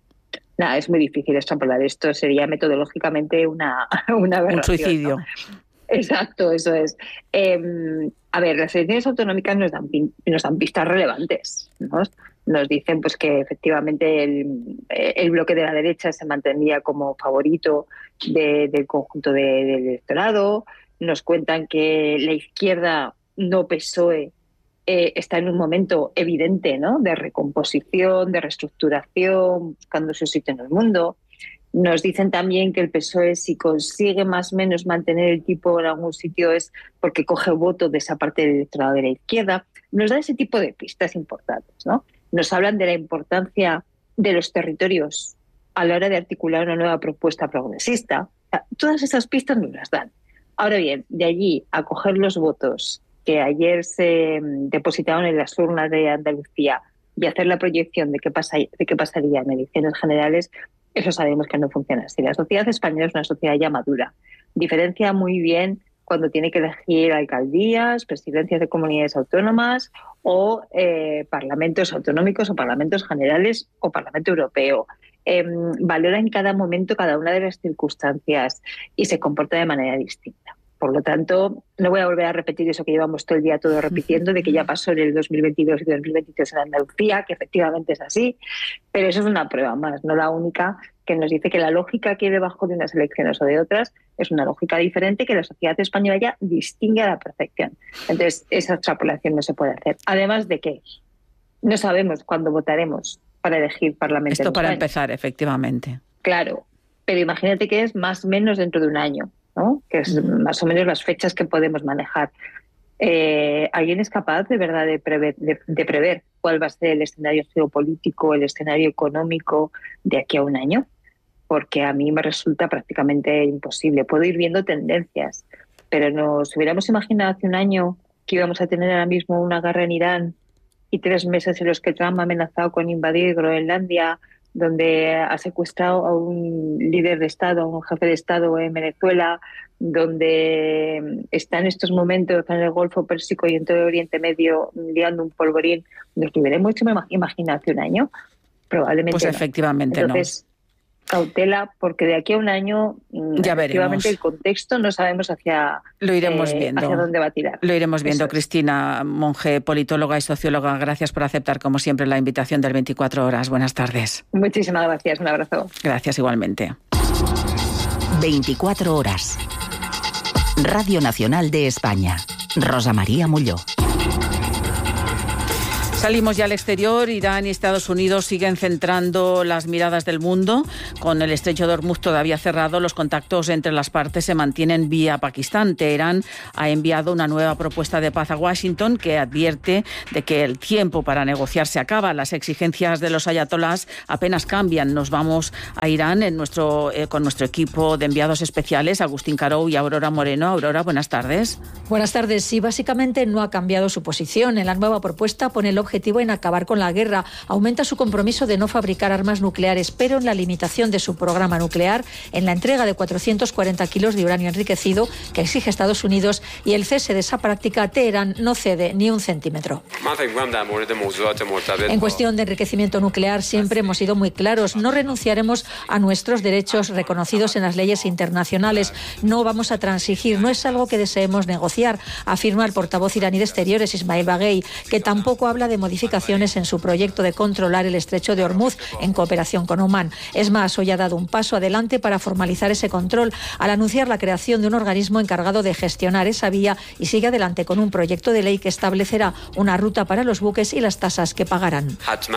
[SPEAKER 25] Nada, es muy difícil extrapolar esto. Sería metodológicamente una, una aberración,
[SPEAKER 1] un suicidio.
[SPEAKER 25] ¿no? Exacto, eso es. Eh, a ver, las elecciones autonómicas nos dan, nos dan pistas relevantes, ¿no? Nos dicen pues que efectivamente el, el bloque de la derecha se mantendría como favorito de, del conjunto de, del electorado. Nos cuentan que la izquierda no P S O E eh, está en un momento evidente, ¿no?, de recomposición, de reestructuración, buscando su sitio en el mundo. Nos dicen también que el P S O E, si consigue más o menos mantener el tipo en algún sitio, es porque coge voto de esa parte del electorado de la izquierda. Nos da ese tipo de pistas importantes, ¿no? Nos hablan de la importancia de los territorios a la hora de articular una nueva propuesta progresista. O sea, todas esas pistas nos las dan. Ahora bien, de allí a coger los votos que ayer se depositaron en las urnas de Andalucía y hacer la proyección de qué, pasa, de qué pasaría en elecciones generales, eso sabemos que no funciona así. La sociedad española es una sociedad ya madura. Diferencia muy bien cuando tiene que elegir alcaldías, presidencias de comunidades autónomas o eh, parlamentos autonómicos o parlamentos generales o Parlamento Europeo. Eh, valora en cada momento cada una de las circunstancias y se comporta de manera distinta. Por lo tanto, no voy a volver a repetir eso que llevamos todo el día todo repitiendo, de que ya pasó en el dos mil veintidós y dos mil veintitrés en Andalucía, que efectivamente es así, pero eso es una prueba más, no la única, que nos dice que la lógica que hay debajo de unas elecciones o de otras es una lógica diferente que la sociedad española ya distingue a la perfección. Entonces, esa extrapolación no se puede hacer. Además de que no sabemos cuándo votaremos para elegir Parlamento.
[SPEAKER 1] Esto para empezar, efectivamente.
[SPEAKER 25] Claro, pero imagínate que es más o menos dentro de un año, ¿no?, que es más o menos las fechas que podemos manejar. Eh, ¿Alguien es capaz de verdad de prever, de, de prever cuál va a ser el escenario geopolítico, el escenario económico de aquí a un año? Porque a mí me resulta prácticamente imposible. Puedo ir viendo tendencias, pero nos hubiéramos imaginado hace un año que íbamos a tener ahora mismo una guerra en Irán y tres meses en los que Trump ha amenazado con invadir Groenlandia, donde ha secuestrado a un líder de Estado, a un jefe de Estado en Venezuela, donde está en estos momentos en el Golfo Pérsico y en todo el Oriente Medio liando un polvorín. ¿Nos lo hubiéramos imaginado hace un año? Probablemente
[SPEAKER 1] Pues
[SPEAKER 25] no.
[SPEAKER 1] efectivamente
[SPEAKER 25] Entonces,
[SPEAKER 1] no.
[SPEAKER 25] cautela, porque de aquí a un año,
[SPEAKER 1] ya
[SPEAKER 25] efectivamente,
[SPEAKER 1] veremos.
[SPEAKER 25] El contexto no sabemos hacia,
[SPEAKER 1] Lo iremos
[SPEAKER 25] eh,
[SPEAKER 1] viendo.
[SPEAKER 25] hacia dónde va a tirar.
[SPEAKER 1] Lo iremos viendo.
[SPEAKER 25] Eso es.
[SPEAKER 1] Cristina Monge, politóloga y socióloga, gracias por aceptar, como siempre, la invitación del veinticuatro horas. Buenas tardes.
[SPEAKER 25] Muchísimas gracias. Un abrazo.
[SPEAKER 1] Gracias igualmente.
[SPEAKER 6] veinticuatro horas. Radio Nacional de España. Rosa María Molló.
[SPEAKER 1] Salimos ya al exterior. Irán y Estados Unidos siguen centrando las miradas del mundo. Con el estrecho de Hormuz todavía cerrado, los contactos entre las partes se mantienen vía Pakistán. Teherán ha enviado una nueva propuesta de paz a Washington que advierte de que el tiempo para negociar se acaba. Las exigencias de los ayatolás apenas cambian. Nos vamos a Irán en nuestro, eh, con nuestro equipo de enviados especiales, Agustín Carou y Aurora Moreno. Aurora, buenas tardes.
[SPEAKER 5] Buenas tardes. Sí, básicamente no ha cambiado su posición. En la nueva propuesta pone el objetivo en acabar con la guerra, aumenta su compromiso de no fabricar armas nucleares, pero en la limitación de su programa nuclear, en la entrega de cuatrocientos cuarenta kilos de uranio enriquecido que exige Estados Unidos y el cese de esa práctica. Teherán no cede ni un centímetro. En cuestión de enriquecimiento nuclear siempre hemos sido muy claros. No renunciaremos a nuestros derechos reconocidos en las leyes internacionales. No vamos a transigir. No es algo que deseemos negociar, afirma el portavoz iraní de Exteriores, Ismail Baghei, que tampoco habla de modificaciones en su proyecto de controlar el estrecho de Hormuz en cooperación con Omán. Es más, hoy ha dado un paso adelante para formalizar ese control al anunciar la creación de un organismo encargado de gestionar esa vía y sigue adelante con un proyecto de ley que establecerá una ruta para los buques y las tasas que pagarán.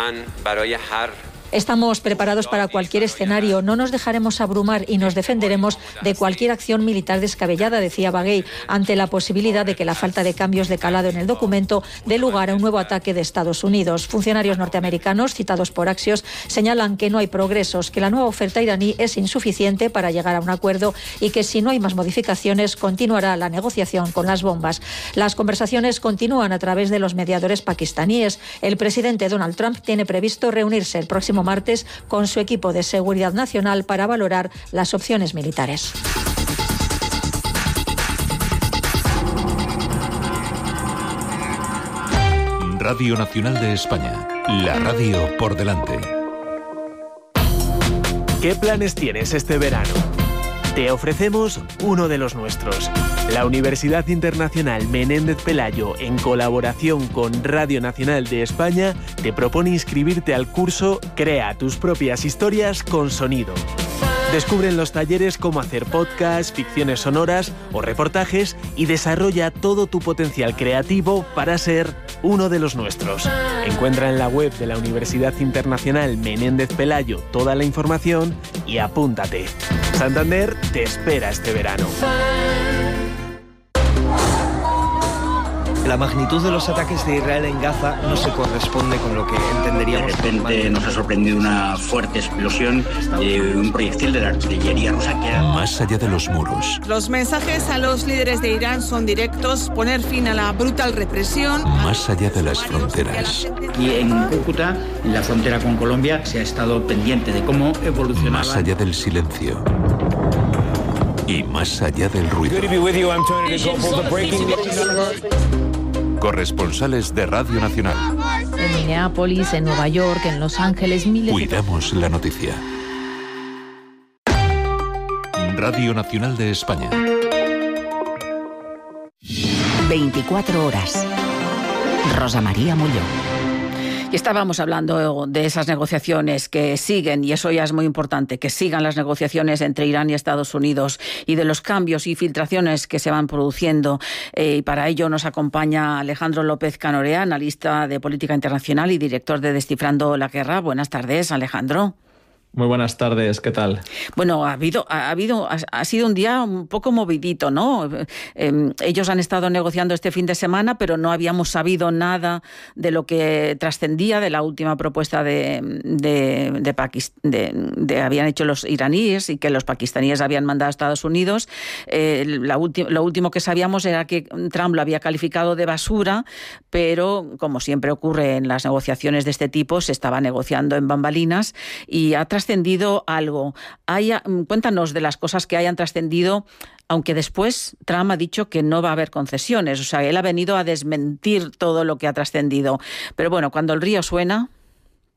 [SPEAKER 5] Estamos preparados para cualquier escenario, no nos dejaremos abrumar y nos defenderemos de cualquier acción militar descabellada, decía Baghei, ante la posibilidad de que la falta de cambios de calado en el documento dé lugar a un nuevo ataque de Estados Unidos. Funcionarios norteamericanos, citados por Axios, señalan que no hay progresos, que la nueva oferta iraní es insuficiente para llegar a un acuerdo y que si no hay más modificaciones continuará la negociación con las bombas. Las conversaciones continúan a través de los mediadores pakistaníes. El presidente Donald Trump tiene previsto reunirse el próximo martes con su equipo de seguridad nacional para valorar las opciones militares.
[SPEAKER 15] Radio Nacional de España, la radio por delante.
[SPEAKER 8] ¿Qué planes tienes este verano? Te ofrecemos uno de los nuestros. La Universidad Internacional Menéndez Pelayo, en colaboración con Radio Nacional de España, te propone inscribirte al curso Crea tus propias historias con sonido. Descubre en los talleres cómo hacer podcasts, ficciones sonoras o reportajes y desarrolla todo tu potencial creativo para ser uno de los nuestros. Encuentra en la web de la Universidad Internacional Menéndez Pelayo toda la información y apúntate. Santander te espera este verano.
[SPEAKER 9] La magnitud de los ataques de Israel en Gaza no se corresponde con lo que entenderíamos.
[SPEAKER 10] De repente nos ha sorprendido una fuerte explosión de un proyectil de la artillería rusa que era...
[SPEAKER 15] Más allá de los muros.
[SPEAKER 12] Los mensajes a los líderes de Irán son directos: poner fin a la brutal represión.
[SPEAKER 15] Más allá de las fronteras.
[SPEAKER 10] Y en Cúcuta, en la frontera con Colombia, se ha estado pendiente de cómo evolucionaba.
[SPEAKER 15] Más allá del silencio. Y más allá del ruido. Corresponsales de Radio Nacional.
[SPEAKER 21] En Minneapolis, en Nueva York, en Los Ángeles, miles
[SPEAKER 15] Cuidamos la noticia. Radio Nacional de España.
[SPEAKER 6] veinticuatro horas. Rosa María Molló.
[SPEAKER 1] Y estábamos hablando de esas negociaciones que siguen, y eso ya es muy importante, que sigan las negociaciones entre Irán y Estados Unidos, y de los cambios y filtraciones que se van produciendo. Eh, y para ello nos acompaña Alejandro López Canorea, analista de política internacional y director de Descifrando la Guerra. Buenas tardes, Alejandro.
[SPEAKER 26] Muy buenas tardes, ¿qué tal?
[SPEAKER 1] Bueno, ha habido, ha habido, ha sido un día un poco movidito, ¿no? Eh, ellos han estado negociando este fin de semana, pero no habíamos sabido nada de lo que trascendía de la última propuesta de, de, de, Pakist- de, de habían hecho los iraníes y que los pakistaníes habían mandado a Estados Unidos. Eh, la ulti- lo último que sabíamos era que Trump lo había calificado de basura, pero como siempre ocurre en las negociaciones de este tipo, se estaba negociando en bambalinas y ha trascendido algo. Haya, cuéntanos de las cosas que hayan trascendido, aunque después Trump ha dicho que no va a haber concesiones. O sea, él ha venido a desmentir todo lo que ha trascendido. Pero bueno, cuando el río suena...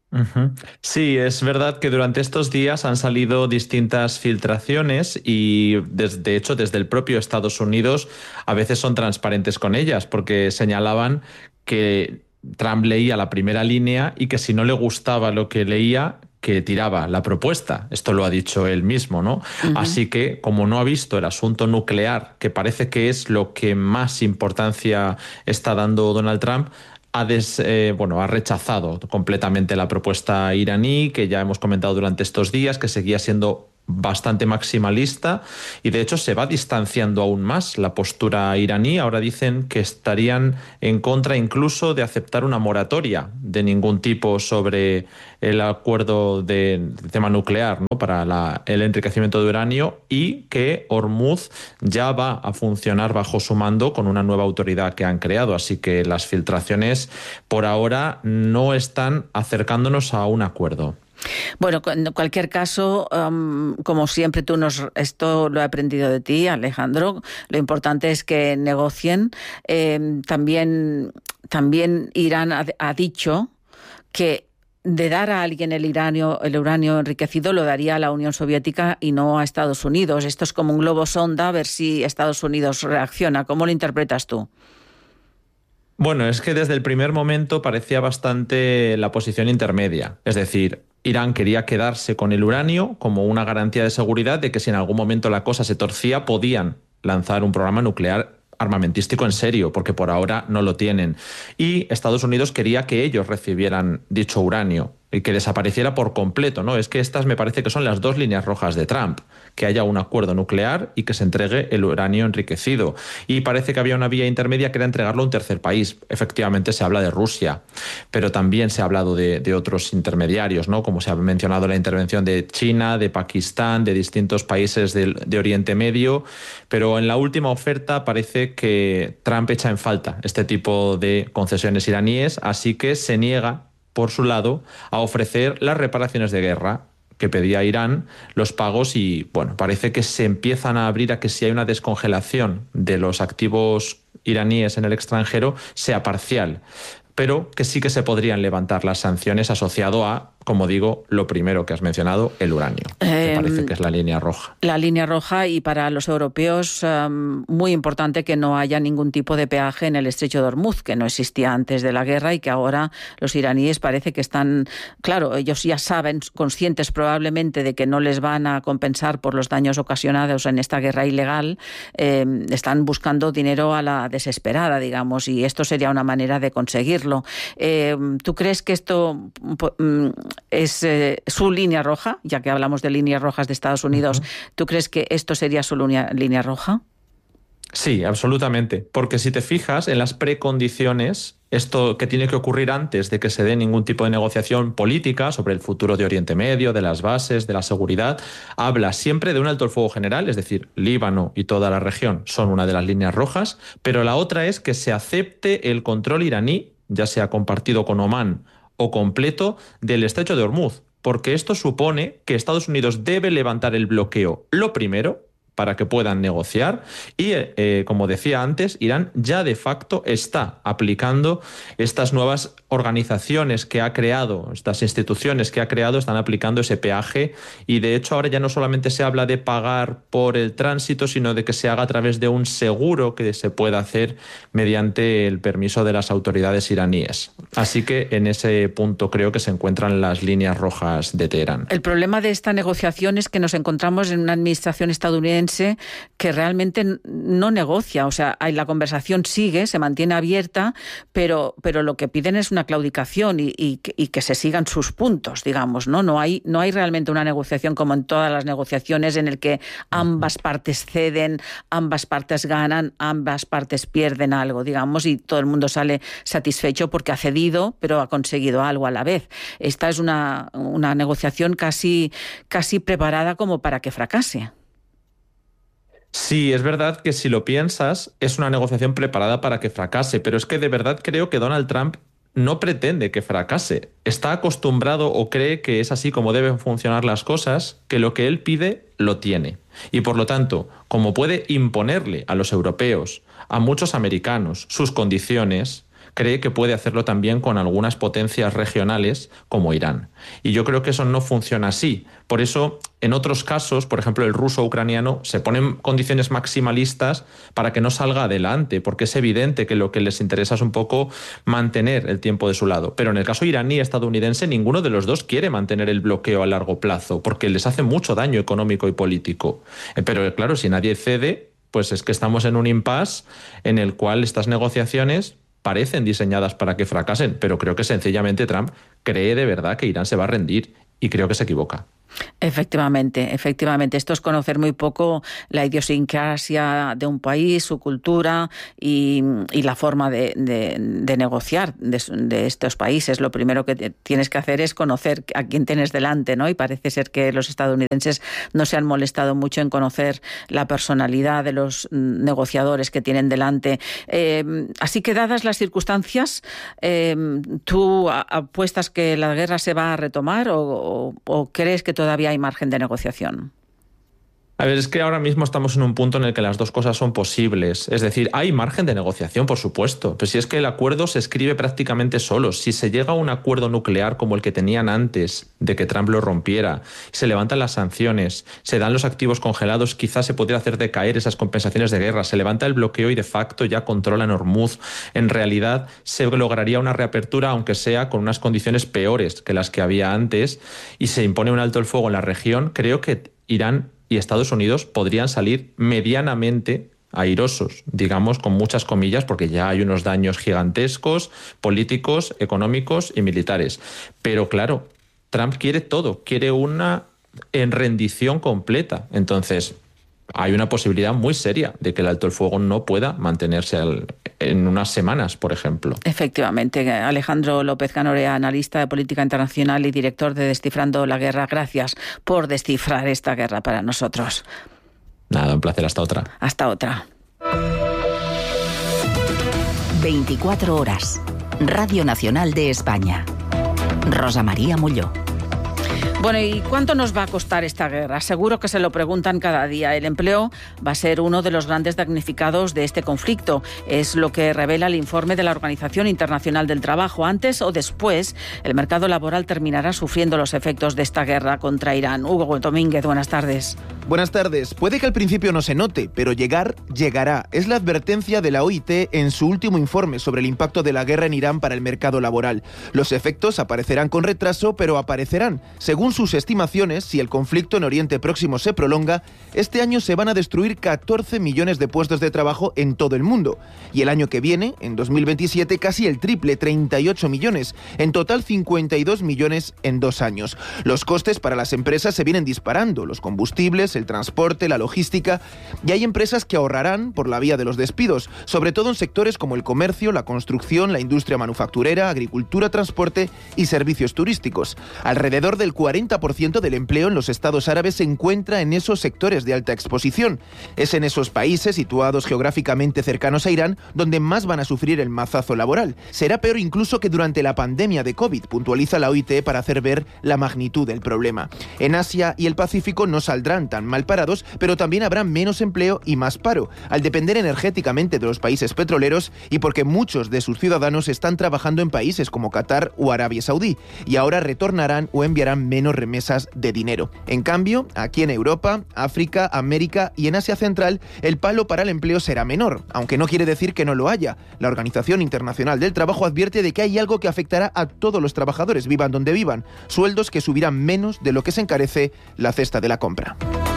[SPEAKER 26] Uh-huh. Sí, es verdad que durante estos días han salido distintas filtraciones y de hecho desde el propio Estados Unidos a veces son transparentes con ellas porque señalaban que Trump leía la primera línea y que si no le gustaba lo que leía, que tiraba la propuesta. Esto lo ha dicho él mismo, ¿no? Uh-huh. Así que, como no ha visto el asunto nuclear, que parece que es lo que más importancia está dando Donald Trump, ha, des, eh, bueno, ha rechazado completamente la propuesta iraní, que ya hemos comentado durante estos días, que seguía siendo bastante maximalista y de hecho se va distanciando aún más la postura iraní. Ahora dicen que estarían en contra incluso de aceptar una moratoria de ningún tipo sobre el acuerdo de, de tema nuclear, ¿no? para la, el enriquecimiento de uranio, y que Hormuz ya va a funcionar bajo su mando con una nueva autoridad que han creado. Así que las filtraciones por ahora no están acercándonos a un acuerdo.
[SPEAKER 1] Bueno, en cualquier caso, um, como siempre tú nos, esto lo he aprendido de ti, Alejandro, lo importante es que negocien. Eh, también, también Irán ha, ha dicho que de dar a alguien el uranio, el uranio enriquecido lo daría a la Unión Soviética y no a Estados Unidos. Esto es como un globo sonda, a ver si Estados Unidos reacciona. ¿Cómo lo interpretas tú?
[SPEAKER 26] Bueno, es que desde el primer momento parecía bastante la posición intermedia. Es decir, Irán quería quedarse con el uranio como una garantía de seguridad de que si en algún momento la cosa se torcía podían lanzar un programa nuclear armamentístico en serio, porque por ahora no lo tienen. Y Estados Unidos quería que ellos recibieran dicho uranio y que desapareciera por completo, ¿no? Es que estas me parece que son las dos líneas rojas de Trump, que haya un acuerdo nuclear y que se entregue el uranio enriquecido. Y parece que había una vía intermedia que era entregarlo a un tercer país. Efectivamente se habla de Rusia, pero también se ha hablado de, de otros intermediarios, ¿no? Como se ha mencionado la intervención de China, de Pakistán, de distintos países de, de Oriente Medio, pero en la última oferta parece que Trump echa en falta este tipo de concesiones iraníes, así que se niega por su lado, a ofrecer las reparaciones de guerra que pedía Irán, los pagos, y bueno, parece que se empiezan a abrir a que si hay una descongelación de los activos iraníes en el extranjero, sea parcial, pero que sí que se podrían levantar las sanciones asociado a, como digo, lo primero que has mencionado, el uranio, que eh, parece que es la línea roja.
[SPEAKER 1] La línea roja, y para los europeos um, muy importante que no haya ningún tipo de peaje en el estrecho de Hormuz, que no existía antes de la guerra y que ahora los iraníes parece que están, claro, ellos ya saben, conscientes probablemente de que no les van a compensar por los daños ocasionados en esta guerra ilegal, eh, están buscando dinero a la desesperada, digamos, y esto sería una manera de conseguirlo. Eh, ¿Tú crees que esto es eh, su línea roja? Ya que hablamos de líneas rojas de Estados Unidos, uh-huh. ¿Tú crees que esto sería su línea, línea roja?
[SPEAKER 26] Sí, absolutamente. Porque si te fijas en las precondiciones, esto que tiene que ocurrir antes de que se dé ningún tipo de negociación política sobre el futuro de Oriente Medio, de las bases, de la seguridad, habla siempre de un alto el fuego general, es decir, Líbano y toda la región son una de las líneas rojas, pero la otra es que se acepte el control iraní, ya sea compartido con Omán o completo, del estrecho de Hormuz, porque esto supone que Estados Unidos debe levantar el bloqueo lo primero para que puedan negociar y, eh, como decía antes, Irán ya de facto está aplicando estas nuevas organizaciones que ha creado, estas instituciones que ha creado, están aplicando ese peaje, y de hecho ahora ya no solamente se habla de pagar por el tránsito, sino de que se haga a través de un seguro que se pueda hacer mediante el permiso de las autoridades iraníes. Así que en ese punto creo que se encuentran las líneas rojas de Teherán.
[SPEAKER 1] El problema de esta negociación es que nos encontramos en una administración estadounidense que realmente no negocia, o sea, la conversación sigue, se mantiene abierta, pero, pero lo que piden es una claudicación y, y, y que se sigan sus puntos, digamos, ¿no? No hay, no hay realmente una negociación como en todas las negociaciones en el que ambas partes ceden, ambas partes ganan, ambas partes pierden algo, digamos, y todo el mundo sale satisfecho porque ha cedido, pero ha conseguido algo a la vez. Esta es una, una negociación casi, casi preparada como para que fracase.
[SPEAKER 26] Sí, es verdad que si lo piensas, es una negociación preparada para que fracase, pero es que de verdad creo que Donald Trump no pretende que fracase. Está acostumbrado o cree que es así como deben funcionar las cosas, que lo que él pide lo tiene. Y por lo tanto, como puede imponerle a los europeos, a muchos americanos, sus condiciones, cree que puede hacerlo también con algunas potencias regionales como Irán. Y yo creo que eso no funciona así. Por eso, en otros casos, por ejemplo el ruso-ucraniano, se ponen condiciones maximalistas para que no salga adelante, porque es evidente que lo que les interesa es un poco mantener el tiempo de su lado. Pero en el caso iraní-estadounidense, ninguno de los dos quiere mantener el bloqueo a largo plazo, porque les hace mucho daño económico y político. Pero claro, si nadie cede, pues es que estamos en un impasse en el cual estas negociaciones parecen diseñadas para que fracasen, pero creo que sencillamente Trump cree de verdad que Irán se va a rendir y creo que se equivoca.
[SPEAKER 1] Efectivamente, efectivamente. Esto es conocer muy poco la idiosincrasia de un país, su cultura y, y la forma de, de, de negociar de, de estos países. Lo primero que tienes que hacer es conocer a quién tienes delante, ¿no? Y parece ser que los estadounidenses no se han molestado mucho en conocer la personalidad de los negociadores que tienen delante. Eh, así que, dadas las circunstancias, eh, ¿tú apuestas que la guerra se va a retomar o, o, o crees que todavía hay margen de negociación?
[SPEAKER 26] A ver, es que ahora mismo estamos en un punto en el que las dos cosas son posibles. Es decir, hay margen de negociación, por supuesto, pero si es que el acuerdo se escribe prácticamente solo. Si se llega a un acuerdo nuclear como el que tenían antes de que Trump lo rompiera, se levantan las sanciones, se dan los activos congelados, quizás se podría hacer decaer esas compensaciones de guerra, se levanta el bloqueo y de facto ya controlan Hormuz. En realidad se lograría una reapertura, aunque sea con unas condiciones peores que las que había antes, y se impone un alto el fuego en la región. Creo que Irán y Estados Unidos podrían salir medianamente airosos, digamos con muchas comillas, porque ya hay unos daños gigantescos, políticos, económicos y militares. Pero claro, Trump quiere todo, quiere una en rendición completa. Entonces, hay una posibilidad muy seria de que el alto el fuego no pueda mantenerse al, en unas semanas, por ejemplo.
[SPEAKER 1] Efectivamente. Alejandro López Canorea, analista de política internacional y director de Descifrando la Guerra. Gracias por descifrar esta guerra para nosotros.
[SPEAKER 26] Nada, un placer. Hasta otra.
[SPEAKER 1] Hasta otra.
[SPEAKER 6] veinticuatro horas. Radio Nacional de España. Rosa María Molló.
[SPEAKER 1] Bueno, ¿y cuánto nos va a costar esta guerra? Seguro que se lo preguntan cada día. El empleo va a ser uno de los grandes damnificados de este conflicto. Es lo que revela el informe de la Organización Internacional del Trabajo. Antes o después, el mercado laboral terminará sufriendo los efectos de esta guerra contra Irán. Hugo Domínguez, buenas tardes.
[SPEAKER 7] Buenas tardes. Puede que al principio no se note, pero llegar, llegará. Es la advertencia de la O I T en su último informe sobre el impacto de la guerra en Irán para el mercado laboral. Los efectos aparecerán con retraso, pero aparecerán. Según sus estimaciones, si el conflicto en Oriente Próximo se prolonga, este año se van a destruir catorce millones de puestos de trabajo en todo el mundo. Y el año que viene, en dos mil veintisiete, casi el triple, treinta y ocho millones. En total, cincuenta y dos millones en dos años. Los costes para las empresas se vienen disparando. Los combustibles, el transporte, la logística. Y hay empresas que ahorrarán por la vía de los despidos, sobre todo en sectores como el comercio, la construcción, la industria manufacturera, agricultura, transporte y servicios turísticos. Alrededor del cuarenta por ciento del empleo en los estados árabes se encuentra en esos sectores de alta exposición. Es en esos países, situados geográficamente cercanos a Irán, donde más van a sufrir el mazazo laboral. Será peor incluso que durante la pandemia de COVID, puntualiza la O I T para hacer ver la magnitud del problema. En Asia y el Pacífico no saldrán tan mal parados, pero también habrá menos empleo y más paro, al depender energéticamente de los países petroleros y porque muchos de sus ciudadanos están trabajando en países como Qatar o Arabia Saudí, y ahora retornarán o enviarán menos remesas de dinero. En cambio, aquí en Europa, África, América y en Asia Central, el palo para el empleo será menor, aunque no quiere decir que no lo haya. La Organización Internacional del Trabajo advierte de que hay algo que afectará a todos los trabajadores, vivan donde vivan, sueldos que subirán menos de lo que se encarece la cesta de la compra.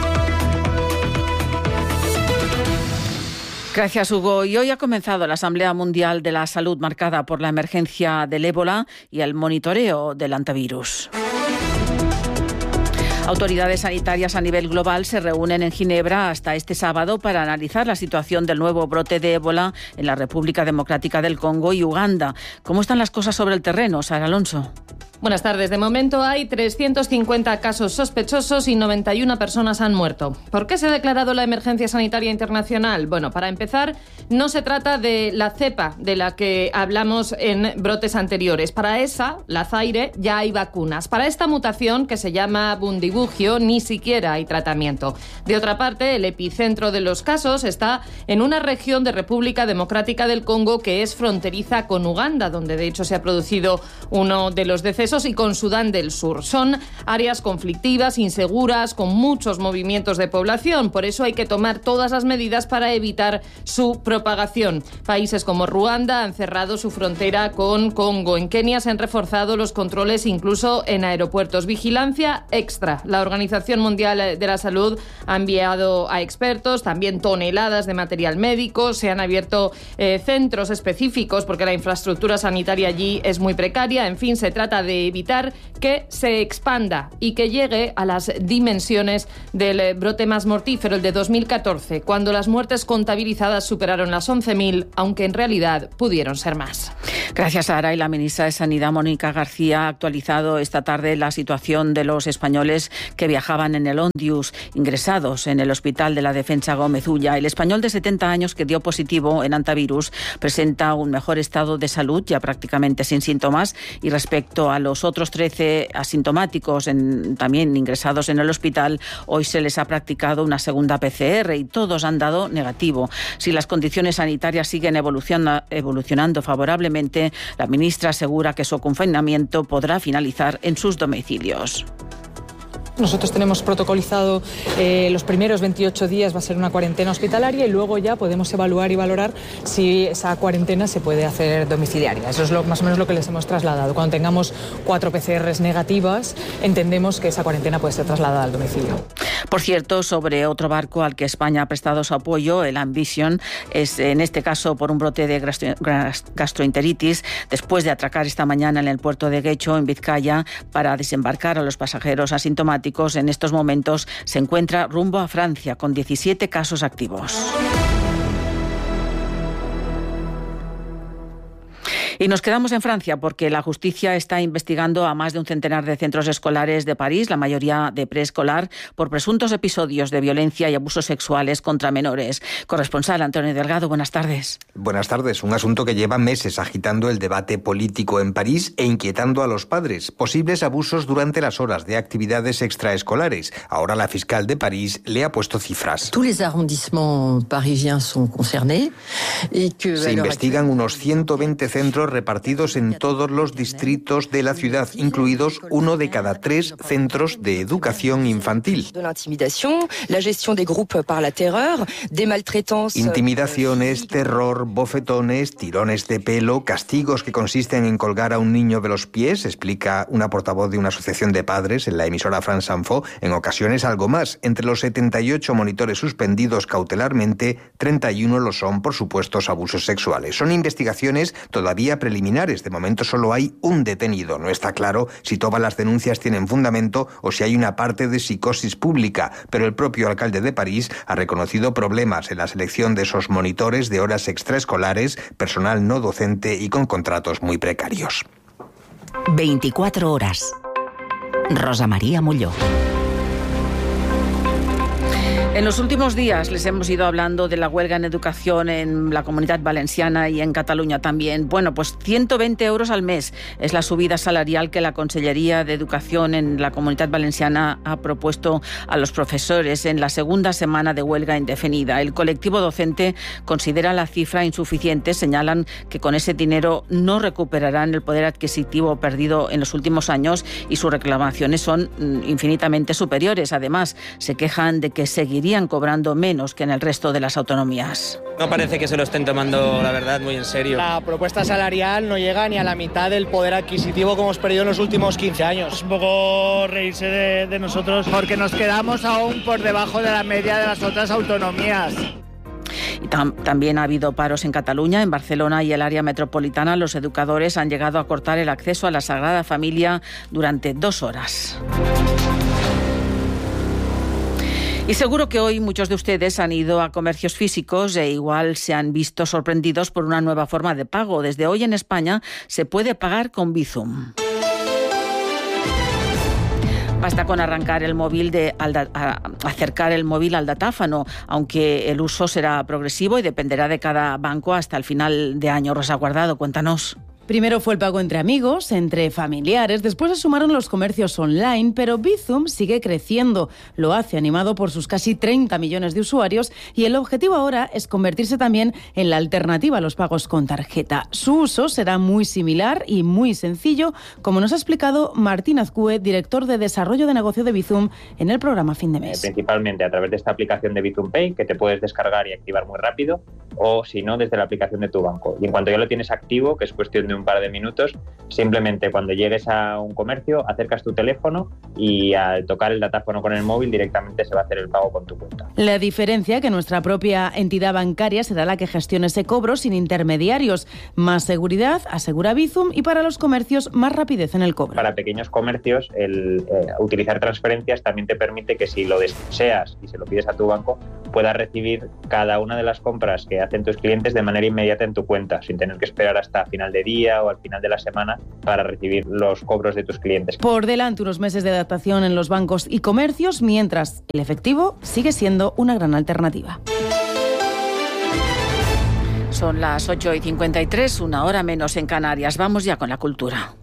[SPEAKER 1] Gracias, Hugo. Y hoy ha comenzado la Asamblea Mundial de la Salud, marcada por la emergencia del ébola y el monitoreo del antivirus. Autoridades sanitarias a nivel global se reúnen en Ginebra hasta este sábado para analizar la situación del nuevo brote de ébola en la República Democrática del Congo y Uganda. ¿Cómo están las cosas sobre el terreno, Sara Alonso?
[SPEAKER 11] Buenas tardes. De momento hay trescientos cincuenta casos sospechosos y noventa y una personas han muerto. ¿Por qué se ha declarado la emergencia sanitaria internacional? Bueno, para empezar, no se trata de la cepa de la que hablamos en brotes anteriores. Para esa, la Zaire, ya hay vacunas. Para esta mutación, que se llama Bundibugyo, ni siquiera hay tratamiento. De otra parte, el epicentro de los casos está en una región de República Democrática del Congo que es fronteriza con Uganda, donde de hecho se ha producido uno de los decesos, y con Sudán del Sur. Son áreas conflictivas, inseguras, con muchos movimientos de población. Por eso hay que tomar todas las medidas para evitar su propagación. Países como Ruanda han cerrado su frontera con Congo. En Kenia se han reforzado los controles incluso en aeropuertos. Vigilancia extra. La Organización Mundial de la Salud ha enviado a expertos, también toneladas de material médico. Se han abierto eh, centros específicos porque la infraestructura sanitaria allí es muy precaria. En fin, se trata de evitar que se expanda y que llegue a las dimensiones del brote más mortífero, el de dos mil catorce, cuando las muertes contabilizadas superaron las once mil, aunque en realidad pudieron ser más.
[SPEAKER 1] Gracias, Sara. Y la ministra de Sanidad, Mónica García, ha actualizado esta tarde la situación de los españoles que viajaban en el Ondius, ingresados en el Hospital de la Defensa Gómez Ulla. El español de setenta años que dio positivo en antivirus presenta un mejor estado de salud, ya prácticamente sin síntomas, y respecto a los otros trece asintomáticos en, también ingresados en el hospital, hoy se les ha practicado una segunda P C R y todos han dado negativo. Si las condiciones sanitarias siguen evoluciona, evolucionando favorablemente, la ministra asegura que su confinamiento podrá finalizar en sus domicilios.
[SPEAKER 13] Nosotros tenemos protocolizado eh, los primeros veintiocho días va a ser una cuarentena hospitalaria y luego ya podemos evaluar y valorar si esa cuarentena se puede hacer domiciliaria. Eso es lo, más o menos lo que les hemos trasladado. Cuando tengamos cuatro P C Rs negativas, entendemos que esa cuarentena puede ser trasladada al domicilio.
[SPEAKER 1] Por cierto, sobre otro barco al que España ha prestado su apoyo, el Ambition, es en este caso por un brote de gastroenteritis, después de atracar esta mañana en el puerto de Guecho, en Vizcaya, para desembarcar a los pasajeros asintomáticos. En estos momentos se encuentra rumbo a Francia con diecisiete casos activos. Y nos quedamos en Francia porque la justicia está investigando a más de un centenar de centros escolares de París, la mayoría de preescolar, por presuntos episodios de violencia y abusos sexuales contra menores. Corresponsal Antonio Delgado, buenas tardes.
[SPEAKER 14] Buenas tardes. Un asunto que lleva meses agitando el debate político en París e inquietando a los padres. Posibles abusos durante las horas de actividades extraescolares. Ahora la fiscal de París le ha puesto cifras.
[SPEAKER 16] Tous les arrondissements parisiens sont concernés y que
[SPEAKER 14] se investigan unos ciento veinte centros repartidos en todos los distritos de la ciudad, incluidos uno de cada tres centros de educación infantil. Intimidaciones, terror, bofetones, tirones de pelo, castigos que consisten en colgar a un niño de los pies, explica una portavoz de una asociación de padres en la emisora France Info, en ocasiones algo más. Entre los setenta y ocho monitores suspendidos cautelarmente, treinta y uno lo son por supuestos abusos sexuales. Son investigaciones todavía preliminares. De momento solo hay un detenido. No está claro si todas las denuncias tienen fundamento o si hay una parte de psicosis pública, pero el propio alcalde de París ha reconocido problemas en la selección de esos monitores de horas extraescolares, personal no docente y con contratos muy precarios.
[SPEAKER 6] veinticuatro horas. Rosa María Molló.
[SPEAKER 1] En los últimos días les hemos ido hablando de la huelga en educación en la Comunidad Valenciana y en Cataluña también. Bueno, pues ciento veinte euros al mes es la subida salarial que la Consellería de Educación en la Comunidad Valenciana ha propuesto a los profesores en la segunda semana de huelga indefinida. El colectivo docente considera la cifra insuficiente. Señalan que con ese dinero no recuperarán el poder adquisitivo perdido en los últimos años y sus reclamaciones son infinitamente superiores. Además, se quejan de que seguirán irían cobrando menos que en el resto de las autonomías.
[SPEAKER 17] No parece que se lo estén tomando, la verdad, muy en serio.
[SPEAKER 19] La propuesta salarial no llega ni a la mitad del poder adquisitivo que hemos perdido en los últimos quince años.
[SPEAKER 27] Es un poco reírse de, de nosotros porque nos quedamos aún por debajo de la media de las otras autonomías.
[SPEAKER 1] Y tam- también ha habido paros en Cataluña, en Barcelona y el área metropolitana. Los educadores han llegado a cortar el acceso a la Sagrada Familia durante dos horas. Y seguro que hoy muchos de ustedes han ido a comercios físicos e igual se han visto sorprendidos por una nueva forma de pago. Desde hoy en España se puede pagar con Bizum. Basta con arrancar el móvil de al da, a, acercar el móvil al datáfono, aunque el uso será progresivo y dependerá de cada banco hasta el final de año. Rosa Guardado, cuéntanos.
[SPEAKER 3] Primero fue el pago entre amigos, entre familiares, después se sumaron los comercios online, pero Bizum sigue creciendo. Lo hace animado por sus casi treinta millones de usuarios y el objetivo ahora es convertirse también en la alternativa a los pagos con tarjeta. Su uso será muy similar y muy sencillo, como nos ha explicado Martín Azcue, director de Desarrollo de Negocio de Bizum, en el programa Fin de Mes.
[SPEAKER 4] Principalmente a través de esta aplicación de Bizum Pay, que te puedes descargar y activar muy rápido, o si no, desde la aplicación de tu banco. Y en cuanto ya lo tienes activo, que es cuestión de un par de minutos, simplemente cuando llegues a un comercio acercas tu teléfono y al tocar el datáfono con el móvil directamente se va a hacer el pago con tu cuenta.
[SPEAKER 3] La diferencia que nuestra propia entidad bancaria será la que gestione ese cobro sin intermediarios. Más seguridad, asegura Bizum, y para los comercios más rapidez en el cobro.
[SPEAKER 4] Para pequeños comercios el eh, utilizar transferencias también te permite que si lo deseas y se lo pides a tu banco puedas recibir cada una de las compras que hacen tus clientes de manera inmediata en tu cuenta, sin tener que esperar hasta final de día o al final de la semana para recibir los cobros de tus clientes.
[SPEAKER 3] Por delante unos meses de adaptación en los bancos y comercios, mientras el efectivo sigue siendo una gran alternativa.
[SPEAKER 1] Son las ocho y cincuenta y tres, una hora menos en Canarias. Vamos ya con la cultura.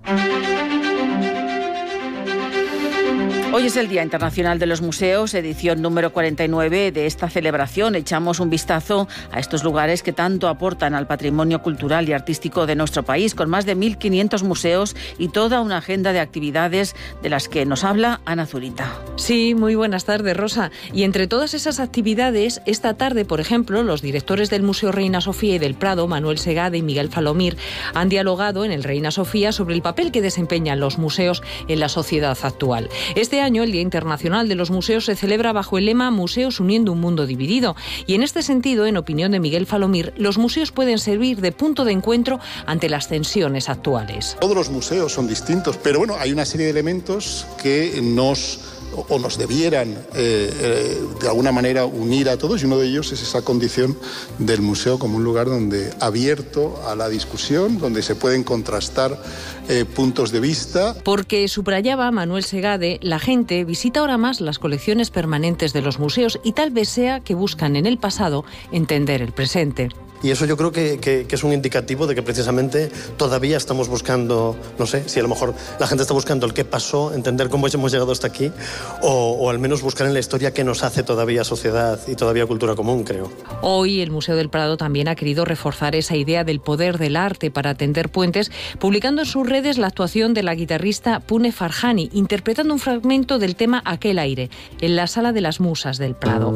[SPEAKER 1] Hoy es el Día Internacional de los Museos, edición número cuarenta y nueve de esta celebración. Echamos un vistazo a estos lugares que tanto aportan al patrimonio cultural y artístico de nuestro país, con más de mil quinientos museos y toda una agenda de actividades de las que nos habla Ana Zurita.
[SPEAKER 18] Sí, muy buenas tardes, Rosa. Y entre todas esas actividades, esta tarde, por ejemplo, los directores del Museo Reina Sofía y del Prado, Manuel Segade y Miguel Falomir, han dialogado en el Reina Sofía sobre el papel que desempeñan los museos en la sociedad actual. Este año, el Día Internacional de los Museos se celebra bajo el lema Museos uniendo un mundo dividido. Y en este sentido, en opinión de Miguel Falomir, los museos pueden servir de punto de encuentro ante las tensiones actuales.
[SPEAKER 20] Todos los museos son distintos, pero bueno, hay una serie de elementos que nos o nos debieran eh, eh, de alguna manera unir a todos, y uno de ellos es esa condición del museo como un lugar donde abierto a la discusión, donde se pueden contrastar eh, puntos de vista.
[SPEAKER 18] Porque, subrayaba Manuel Segade, la gente visita ahora más las colecciones permanentes de los museos y tal vez sea que buscan en el pasado entender el presente.
[SPEAKER 22] Y eso yo creo que, que, que es un indicativo de que precisamente todavía estamos buscando, no sé, si a lo mejor la gente está buscando el qué pasó, entender cómo hemos llegado hasta aquí, o, o al menos buscar en la historia qué nos hace todavía sociedad y todavía cultura común, creo.
[SPEAKER 18] Hoy el Museo del Prado también ha querido reforzar esa idea del poder del arte para tender puentes, publicando en sus redes la actuación de la guitarrista Pune Farhani, interpretando un fragmento del tema Aquel aire, en la Sala de las Musas del Prado.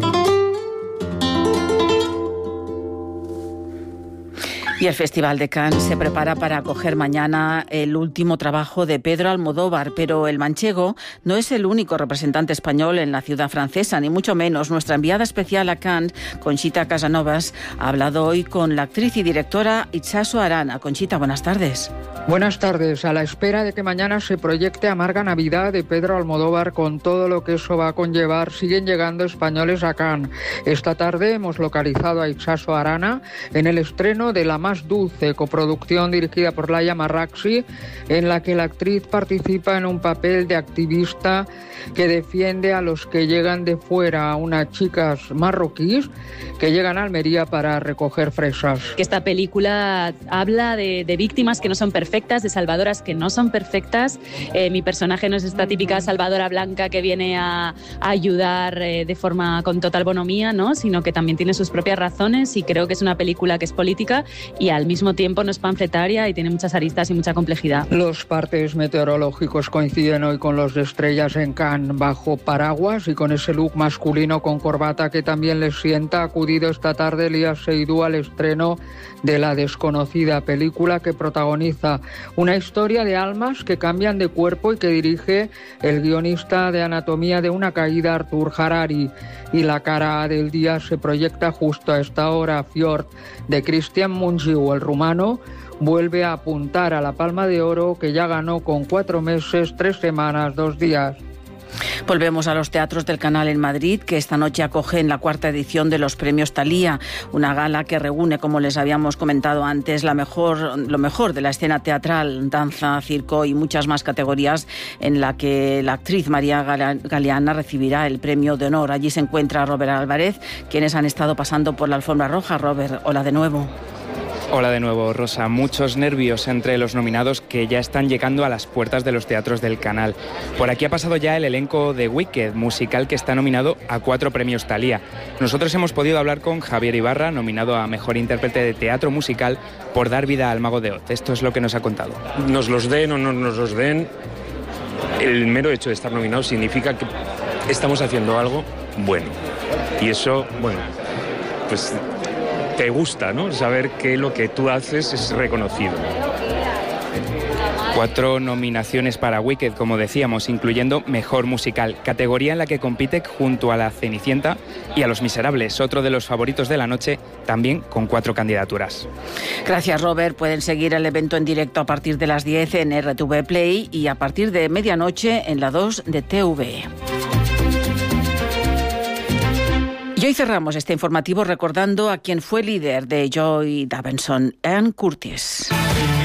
[SPEAKER 1] Y el Festival de Cannes se prepara para acoger mañana el último trabajo de Pedro Almodóvar, pero el manchego no es el único representante español en la ciudad francesa, ni mucho menos. Nuestra enviada especial a Cannes, Conchita Casanovas, ha hablado hoy con la actriz y directora Itxaso Arana. Conchita, buenas tardes.
[SPEAKER 23] Buenas tardes. A la espera de que mañana se proyecte Amarga Navidad de Pedro Almodóvar, con todo lo que eso va a conllevar, siguen llegando españoles a Cannes. Esta tarde hemos localizado a Itxaso Arana en el estreno de La más dulce, coproducción dirigida por Laia Marraxi, en la que la actriz participa en un papel de activista que defiende a los que llegan de fuera, a unas chicas marroquíes que llegan a Almería para recoger fresas.
[SPEAKER 24] Que esta película habla de, de víctimas que no son perfectas, de salvadoras que no son perfectas. Eh, mi personaje no es esta típica salvadora blanca que viene a, a ayudar eh, de forma con total bonomía, ¿no? Sino que también tiene sus propias razones, y creo que es una película que es política y al mismo tiempo no es panfletaria y tiene muchas aristas y mucha complejidad.
[SPEAKER 23] Los partes meteorológicos coinciden hoy con los de Estrellas en Cannes, bajo paraguas y con ese look masculino con corbata que también les sienta. Ha acudido esta tarde Elías Seydú al estreno de La desconocida, película que protagoniza una historia de almas que cambian de cuerpo y que dirige el guionista de Anatomía de una caída, Artur Harari. Y la cara del día se proyecta justo a esta hora. Fjord, de Cristian Mungiu, el rumano, vuelve a apuntar a la Palma de Oro que ya ganó con cuatro meses, tres semanas, dos días.
[SPEAKER 1] Volvemos a los teatros del Canal en Madrid, que esta noche acogen la cuarta edición de los Premios Thalía, una gala que reúne, como les habíamos comentado antes, la mejor, lo mejor de la escena teatral, danza, circo y muchas más categorías, en la que la actriz María Galeana recibirá el premio de honor. Allí se encuentra Robert Álvarez, quienes han estado pasando por la alfombra roja. Robert, hola de nuevo.
[SPEAKER 2] Hola de nuevo, Rosa. Muchos nervios entre los nominados que ya están llegando a las puertas de los teatros del Canal. Por aquí ha pasado ya el elenco de Wicked, musical que está nominado a cuatro premios Thalía. Nosotros hemos podido hablar con Javier Ibarra, nominado a Mejor Intérprete de Teatro Musical por dar vida al Mago de Oz. Esto es lo que nos ha contado.
[SPEAKER 5] Nos los den o no nos los den, el mero hecho de estar nominados significa que estamos haciendo algo bueno. Y eso, bueno, pues te gusta, ¿no? Saber que lo que tú haces es reconocido.
[SPEAKER 2] Cuatro nominaciones para Wicked, como decíamos, incluyendo Mejor Musical, categoría en la que compite junto a La Cenicienta y a Los Miserables, otro de los favoritos de la noche, también con cuatro candidaturas.
[SPEAKER 1] Gracias, Robert. Pueden seguir el evento en directo a partir de las diez en R T V Play y a partir de medianoche en la dos de T V. Y hoy cerramos este informativo recordando a quien fue líder de Joy Davidson, Ian Curtis.